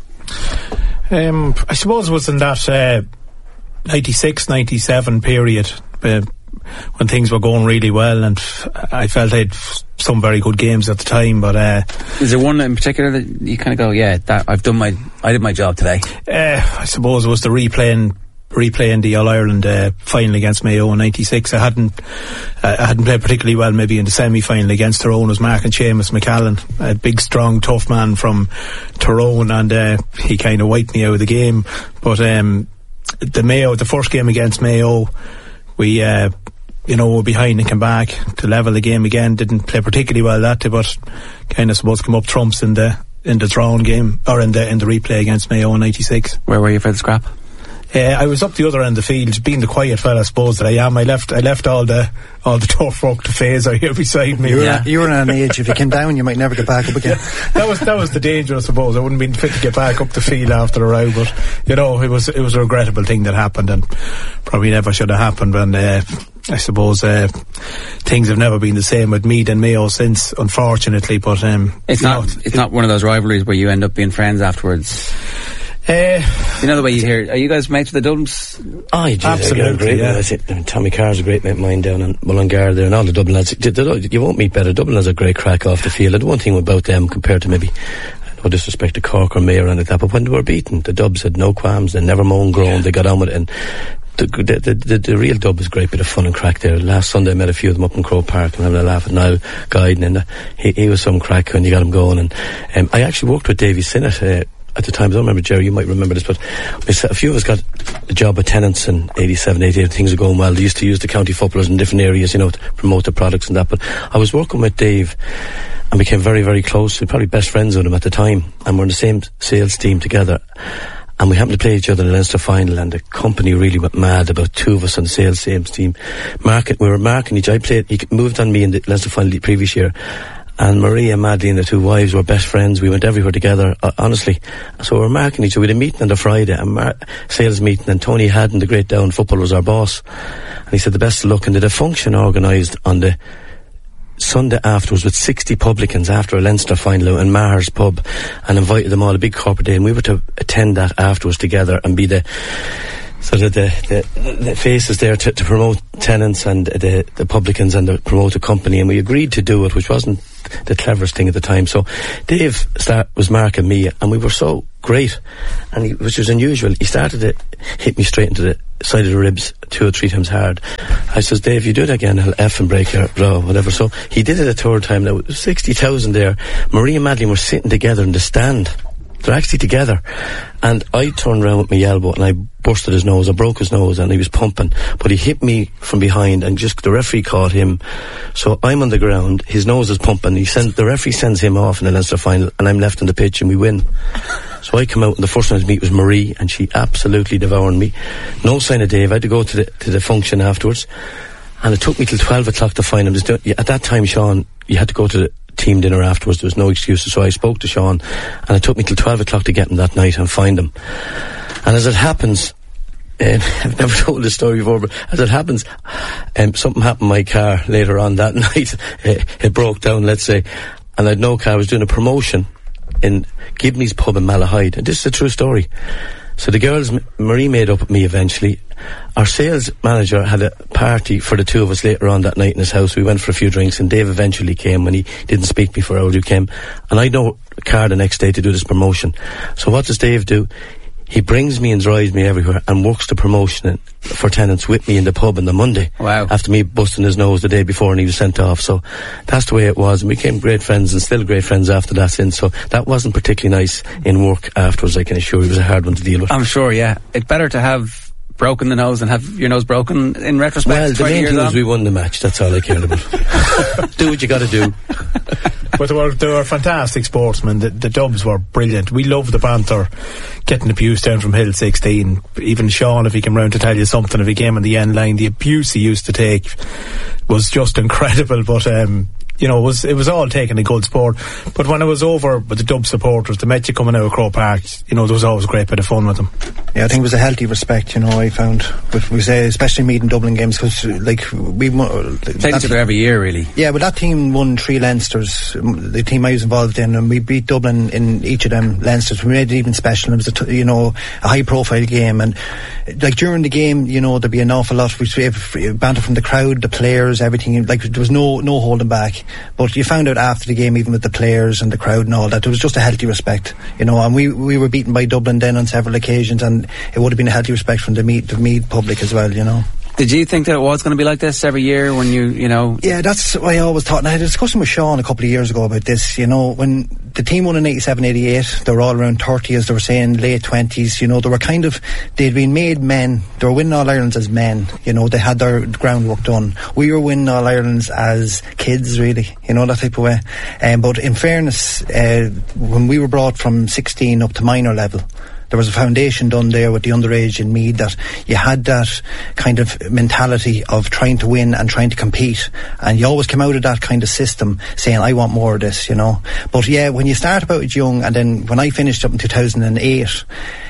Speaker 5: Um, I suppose it was in that uh, ninety-six ninety-seven period uh, when things were going really well, and f- I felt I had f- some very good games at the time. But uh,
Speaker 2: is there one in particular that you kind of go, yeah, that I've done my, I did my job today?
Speaker 5: Uh, I suppose it was the replaying. replaying the All-Ireland uh, final against Mayo in ninety-six. I hadn't uh, I hadn't played particularly well maybe in the semi-final against Tyrone. As Mark and Seamus McCallan, a big strong tough man from Tyrone, and uh, he kind of wiped me out of the game. But um, the Mayo, the first game against Mayo, we uh, you know were behind and came back to level the game again. Didn't play particularly well that day, but kind of supposed to come up trumps in the in the drawn game, or in the in the replay against Mayo in ninety-six.
Speaker 2: Where were you for the scrap?
Speaker 5: Uh, I was up the other end of the field, being the quiet fella, I suppose that I am. I left, I left all the, all the tough work to Fazer here beside me.
Speaker 4: You were,
Speaker 2: yeah.
Speaker 4: you were at an age, if you came down, you might never get back up again.
Speaker 5: that was, that was the danger, I suppose. I wouldn't be fit to get back up the field after a row, but, you know, it was, it was a regrettable thing that happened, and probably never should have happened. And, uh, I suppose, uh, things have never been the same with Meath and Mayo since, unfortunately, but, um,
Speaker 2: it's not,
Speaker 5: know,
Speaker 2: it's it, not one of those rivalries where you end up being friends afterwards.
Speaker 5: Uh,
Speaker 2: You know the way you hear, are you guys mates with the Dublins?
Speaker 3: Oh, you do.
Speaker 5: Absolutely,
Speaker 3: Great,
Speaker 5: yeah.
Speaker 3: I think, I mean, Tommy Carr's a great mate of mine down in Mullingar there, and all the Dublin lads. They- they- You won't meet better. Dublin has a great crack off the field. And the one thing about them compared to maybe, no disrespect to Cork or Mayo or anything like that, but when they were beaten, the Dubs had no qualms. They never moaned, groaned. They got on with it. And the, the, the, the, the real Dub was a great bit of fun and crack there. Last Sunday I met a few of them up in Croke Park and having a laugh at Niall Guiden, and uh, he, he was some crack when you got him going. And um, I actually worked with Davy Sinnott uh, at the time. I don't remember, Jerry, you might remember this, but we said, a few of us got a job at Tennants in eighty-seven, eighty-eight. Things were going well. They used to use the county footballers in different areas, you know, to promote the products and that. But I was working with Dave and became very, very close. We were probably best friends with him at the time, and we're in the same sales team together. And we happened to play each other in the Leinster final, and the company really went mad about two of us on the sales same team. Market, we were marking each. I played. He moved on me in the Leinster final the previous year, and Maria and Madeleine, the two wives, were best friends. We went everywhere together, uh, honestly. So we were marking each other. We had a meeting on the Friday, a mar- sales meeting, and Tony Haddon, the great Down footballer, was our boss. And he said the best of luck. And did a function organised on the Sunday afterwards with sixty publicans after a Leinster final out in Maher's pub, and invited them all, a big corporate day, and we were to attend that afterwards together and be the sort of the, the, the faces there to, to promote Tennants and the, the publicans and the promote the company, and we agreed to do it, which wasn't the cleverest thing at the time. So Dave start, was marking me, and we were so great, and he, which was unusual. He started to hit me straight into the side of the ribs two or three times hard. I says, Dave, you do it again, I'll F and break your jaw, whatever. So he did it a third time. Now, sixty thousand there. Marie and Madeleine were sitting together in the stand. They're actually together. And I turned around with my elbow and I busted his nose. I broke his nose and he was pumping. But he hit me from behind and just the referee caught him. So I'm on the ground. His nose is pumping. He sends, the referee sends him off in the Leinster final and I'm left on the pitch and we win. So I come out and the first one to meet was Marie and she absolutely devoured me. No sign of Dave. I had to go to the, to the function afterwards. And it took me till twelve o'clock to find him. At that time, Sean, you had to go to the team dinner afterwards. There was no excuses. So I spoke to Sean and it took me till twelve o'clock to get him that night and find him. And as it happens, um, I've never told this story before, but as it happens, um, something happened in my car later on that night. It, it broke down, let's say, and I had no car. I was doing a promotion in Gibney's pub in Malahide, and this is a true story. So the girls, Marie made up with me eventually. Our sales manager had a party for the two of us later on that night in his house. We went for a few drinks and Dave eventually came when he didn't speak me for hours. He came and I had no car the next day to do this promotion. So what does Dave do? He brings me and drives me everywhere and works the promotion for Tennants with me in the pub on the Monday.
Speaker 2: Wow.
Speaker 3: After me busting his nose the day before and he was sent off. So that's the way it was. And we became great friends and still great friends after that since. So that wasn't particularly nice in work afterwards, I can assure you. It was a hard one to deal with.
Speaker 2: I'm sure, yeah. It's better to have broken the nose than have your nose broken in retrospect.
Speaker 3: Well, the main thing was we won the match. That's all I cared about. Do what you got to do.
Speaker 5: But they were, they were fantastic sportsmen. The, the Dubs were brilliant. We loved the banter, getting abuse down from Hill sixteen. Even Sean, if he came round to tell you something, if he came on the end line, the abuse he used to take was just incredible. But um, you know, it was it was all taken in good sport. But when it was over with the Dub supporters, they met you coming out of Croke Park, you know, there was always a great bit of fun with them.
Speaker 4: Yeah, I think it was a healthy respect, you know, I found. But we say, especially meeting Dublin games, because, like, we...
Speaker 2: Played each other every year, really.
Speaker 4: Yeah, but that team won three Leinsters, the team I was involved in, and we beat Dublin in each of them Leinsters. We made it even special. It was, a t- you know, a high-profile game. And, like, during the game, you know, there'd be an awful lot. We'd have banter from the crowd, the players, everything. Like, there was no no holding back. But you found out after the game, even with the players and the crowd and all that, there was just a healthy respect, you know. And we we were beaten by Dublin then on several occasions, and it would have been a healthy respect from the Meath, the Meath public as well, you know.
Speaker 2: Did you think that it was going to be like this every year when you, you know...
Speaker 4: Yeah, that's what I always thought. And I had a discussion with Sean a couple of years ago about this, you know, when the team won in eighty-seven eighty-eight, they were all around thirty, as they were saying, late twenties, you know, they were kind of, they'd been made men, they were winning All-Irelands as men, you know, they had their groundwork done. We were winning All-Irelands as kids, really, you know, that type of way. Um, but in fairness, uh, when we were brought from sixteen up to minor level, there was a foundation done there with the underage in Meath that you had that kind of mentality of trying to win and trying to compete, and you always came out of that kind of system saying, I want more of this, you know. But yeah, when you start about it young, and then when I finished up in two thousand eight,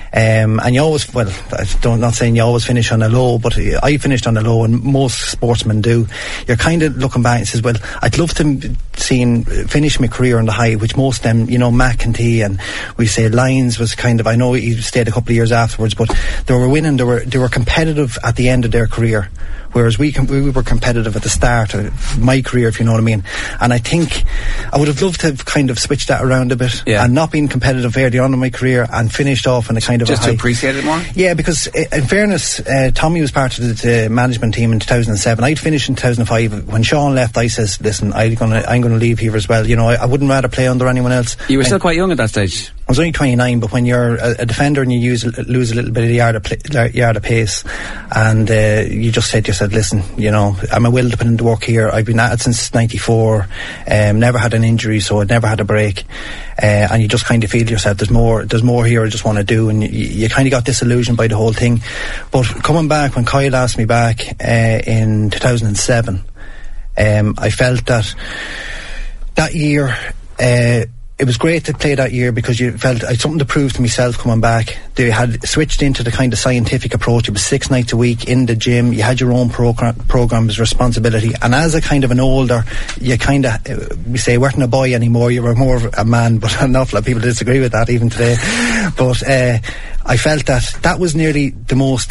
Speaker 4: Um, and you always, well, I'm not saying you always finish on a low, but I finished on a low, and most sportsmen do. You're kind of looking back and says, well, I'd love to see finish my career on the high, which most of them, you know, McEntee and we say Lyons was kind of, I know he stayed a couple of years afterwards, but they were winning, they were, they were competitive at the end of their career. Whereas we com- we were competitive at the start of my career, if you know what I mean. And I think I would have loved to have kind of switched that around a bit,
Speaker 2: yeah.
Speaker 4: and not been competitive early on in my career and finished off in a kind of
Speaker 2: just
Speaker 4: a high.
Speaker 2: to appreciate it more.
Speaker 4: Yeah, because in fairness, uh, Tommy was part of the, the management team in two thousand seven. I'd finished in two thousand five. When Sean left, I says, "Listen, I'm gonna I'm gonna leave here as well. You know, I, I wouldn't rather play under anyone else."
Speaker 2: You were still
Speaker 4: and
Speaker 2: quite young at that stage.
Speaker 4: I was only twenty-nine, but when you're a, a defender and you use, lose a little bit of yard of, pl- yard of pace, and uh, you just said to yourself, listen, you know, I'm a will to put into work here. I've been at it since ninety-four, um, never had an injury, so I'd never had a break. Uh, and you just kind of feel to yourself, there's more, there's more here I just want to do, and you, you kind of got disillusioned by the whole thing. But coming back, when Kyle asked me back uh, in two thousand seven, um, I felt that that year, uh, it was great to play that year because you felt I had something to prove to myself coming back. They had switched into the kind of scientific approach. It was six nights a week in the gym. You had your own program, program as responsibility. And as a kind of an older, you kind of, we say, weren't a boy anymore. You were more of a man, but an awful lot of people disagree with that even today. But uh, I felt that that was nearly the most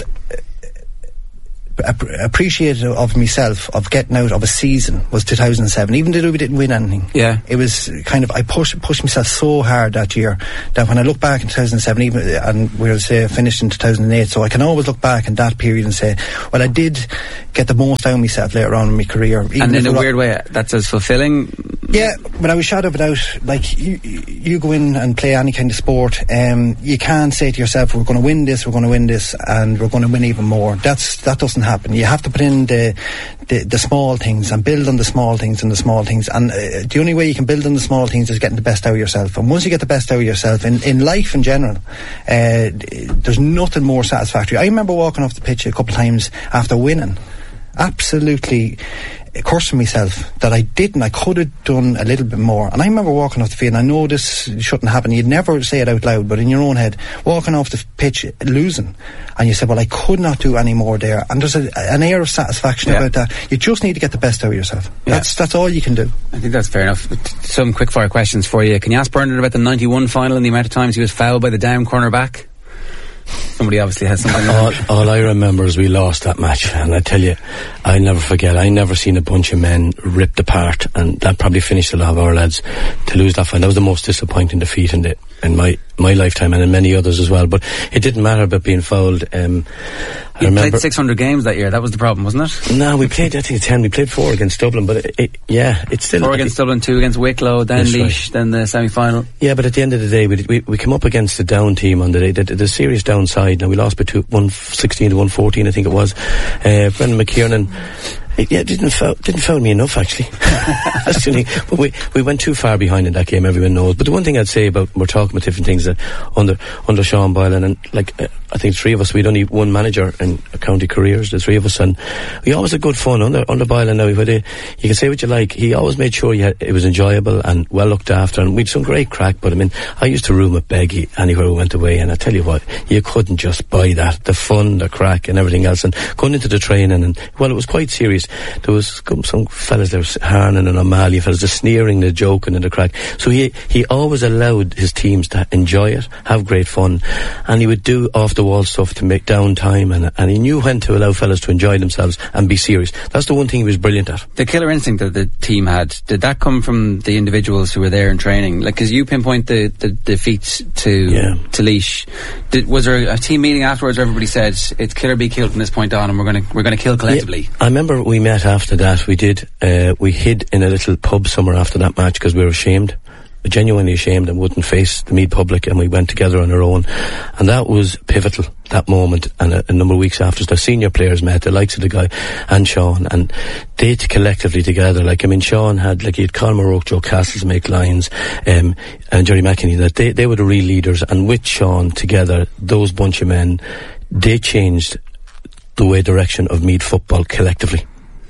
Speaker 4: appreciative of myself of getting out of a season was two thousand seven, even though we didn't win anything.
Speaker 2: Yeah,
Speaker 4: it was kind of I pushed pushed myself so hard that year that when I look back in two thousand seven, even and we were say finished in two thousand eight, so I can always look back in that period and say, well, I did get the most out of myself later on in my career.
Speaker 2: And in a weird way, that's as fulfilling.
Speaker 4: Yeah, but I was shadowed without, like, you, you go in and play any kind of sport, um, you can't say to yourself, we're going to win this, we're going to win this, and we're going to win even more. That's that doesn't happen. You have to put in the, the, the small things and build on the small things and the small things. And uh, the only way you can build on the small things is getting the best out of yourself. And once you get the best out of yourself, in, in life in general, uh, there's nothing more satisfactory. I remember walking off the pitch a couple of times after winning, absolutely cursing myself that I didn't. I could have done a little bit more. And I remember walking off the field, and I know this shouldn't happen, you'd never say it out loud, but in your own head, walking off the pitch losing, and you said, well, I could not do any more there. And there's a, an air of satisfaction yeah. about that. You just need to get the best out of yourself. Yeah. That's that's all you can do.
Speaker 2: I think that's fair enough. Some quick fire questions for you. Can you ask Bernard about the ninety-one final and the amount of times he was fouled by the down corner back? Somebody obviously has something.
Speaker 3: all, all I remember is we lost that match, and I tell you, I never forget. I never seen a bunch of men ripped apart, and that probably finished a lot of our lads to lose that fight. That was the most disappointing defeat in the in my my lifetime, and in many others as well. But it didn't matter about being fouled. Um, I
Speaker 2: you
Speaker 3: remember
Speaker 2: played six hundred games that year. That was the problem, wasn't it?
Speaker 3: No, we played. I think ten. We played four against Dublin, but it, it, yeah, it's still
Speaker 2: four against
Speaker 3: it,
Speaker 2: Dublin, two against Wicklow, then Laois,
Speaker 3: right.
Speaker 2: then the semi-final.
Speaker 3: Yeah, but at the end of the day, we we, we come up against the down team on the day. The, the serious downside. Now we lost by two, one sixteen to one fourteen, I think it was. Uh, Brendan McKiernan. It, yeah, didn't foul, didn't foul me enough actually. That's the thing. But we we went too far behind in that game. Everyone knows. But the one thing I'd say about we're talking about different things that under under Sean Boylan, and like uh, I think three of us, we'd only one manager in county careers, the three of us, and we always had good fun under under Boylan. Now, whether you can say what you like, he always made sure you had, it was enjoyable and well looked after, and we'd some great crack. But I mean, I used to room at Beggy anywhere we went away, and I tell you what, you couldn't just buy that, the fun, the crack, and everything else. And going into the training, and well, it was quite serious. There was some fellas there, Harnan and O'Malley, fellas, the sneering, the joking, and the crack. So he he always allowed his teams to enjoy it, have great fun, and he would do off the wall stuff to make downtime, and and he knew when to allow fellas to enjoy themselves and be serious. That's the one thing he was brilliant at.
Speaker 2: The killer instinct that the team had, did that come from the individuals who were there in training? Like, because you pinpoint the the defeats to
Speaker 3: yeah.
Speaker 2: to Laois. Did, was there a team meeting afterwards where everybody said it's kill or be killed from this point on, and we're going to we're going to kill collectively?
Speaker 3: Yeah, I remember we met after that. We did. Uh, we hid in a little pub somewhere after that match because we were ashamed, genuinely ashamed, and wouldn't face the Meath public, and we went together on our own, and that was pivotal, that moment. And a, a number of weeks after, the senior players met, the likes of the guy and Sean, and they collectively together, like, I mean, Sean had, like, he had Colin O'Rourke, Joe Castles, Mick Lyons, um, and Jerry McEntee, that they, they were the real leaders, and with Sean together, those bunch of men, they changed the way direction of Meath football collectively.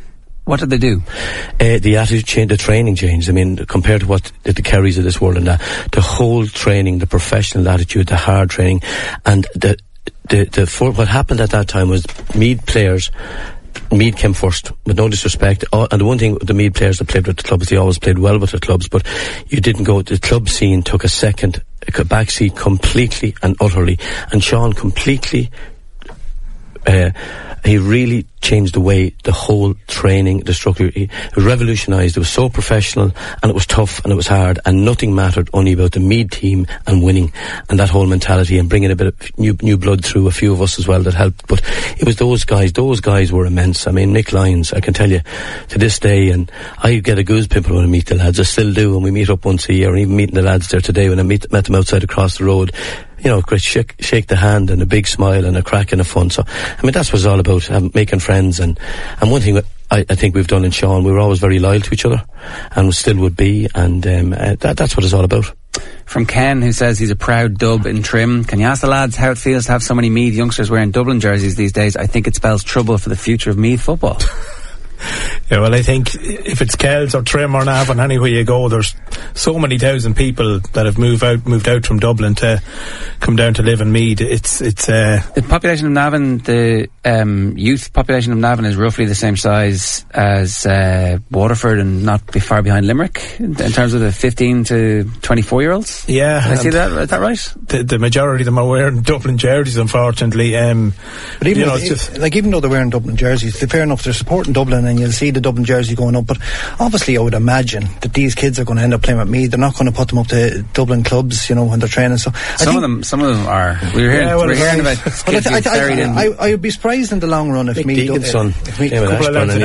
Speaker 2: What did they do?
Speaker 3: Uh, the attitude changed, the training changed. I mean, compared to what the, the Kerrys of this world and that, the whole training, the professional attitude, the hard training, and the the the for, what happened at that time was Meath players. Meath came first, with no disrespect. Uh, and the one thing with the Meath players that played with the clubs, they always played well with the clubs, but you didn't go. The club scene took a second, a back seat completely and utterly, and Sean completely. Uh, he really changed the way the whole training, the structure, he revolutionised. It was so professional, and it was tough, and it was hard, and nothing mattered only about the Meath team and winning, and that whole mentality, and bringing a bit of new new blood through a few of us as well that helped. But it was those guys, those guys were immense. I mean, Mick Lyons, I can tell you, to this day, and I get a goose pimple when I meet the lads, I still do, and we meet up once a year, and even meeting the lads there today when I meet, met them outside across the road, you know, great shake, shake the hand and a big smile and a crack and a fun. So, I mean, that's what it's all about, um, making friends. And, and one thing that I, I think we've done in Sean, we were always very loyal to each other, and we still would be, and um, uh, that, that's what it's all about.
Speaker 2: From Ken, who says he's a proud Dub in Trim. Can you ask the lads how it feels to have so many Meath youngsters wearing Dublin jerseys these days? I think it spells trouble for the future of Meath football.
Speaker 5: Yeah, well, I think if it's Kells or Trim or Navan, anywhere you go, there's so many thousand people that have moved out moved out from Dublin to come down to live in Meath. It's it's uh,
Speaker 2: the population of Navan, the um, youth population of Navan is roughly the same size as uh, Waterford, and not be far behind Limerick in, in terms of the fifteen to twenty-four year olds.
Speaker 5: Yeah,
Speaker 2: Did I see that? Is that right?
Speaker 5: The, the majority of them are wearing Dublin jerseys, unfortunately. Um,
Speaker 4: but even
Speaker 5: you know,
Speaker 4: if,
Speaker 5: it's just
Speaker 4: like even though they're wearing Dublin jerseys, they're fair enough. They're supporting Dublin, and you'll see the Dublin jersey going up. But obviously, I would imagine that these kids are going to end up playing with me. They're not going to put them up to Dublin clubs, you know, when they're training. So I
Speaker 2: some of them, some of them are. We were hearing,
Speaker 5: yeah, well,
Speaker 2: we're hearing about
Speaker 4: but
Speaker 2: kids
Speaker 4: I,
Speaker 2: being
Speaker 4: I,
Speaker 2: buried
Speaker 4: I,
Speaker 2: in.
Speaker 4: I, I would be surprised in the long run if
Speaker 3: Mick
Speaker 4: me,
Speaker 3: Deegan's son
Speaker 4: if me,
Speaker 3: came with
Speaker 5: couple of
Speaker 3: Ashburn,
Speaker 5: lads
Speaker 3: and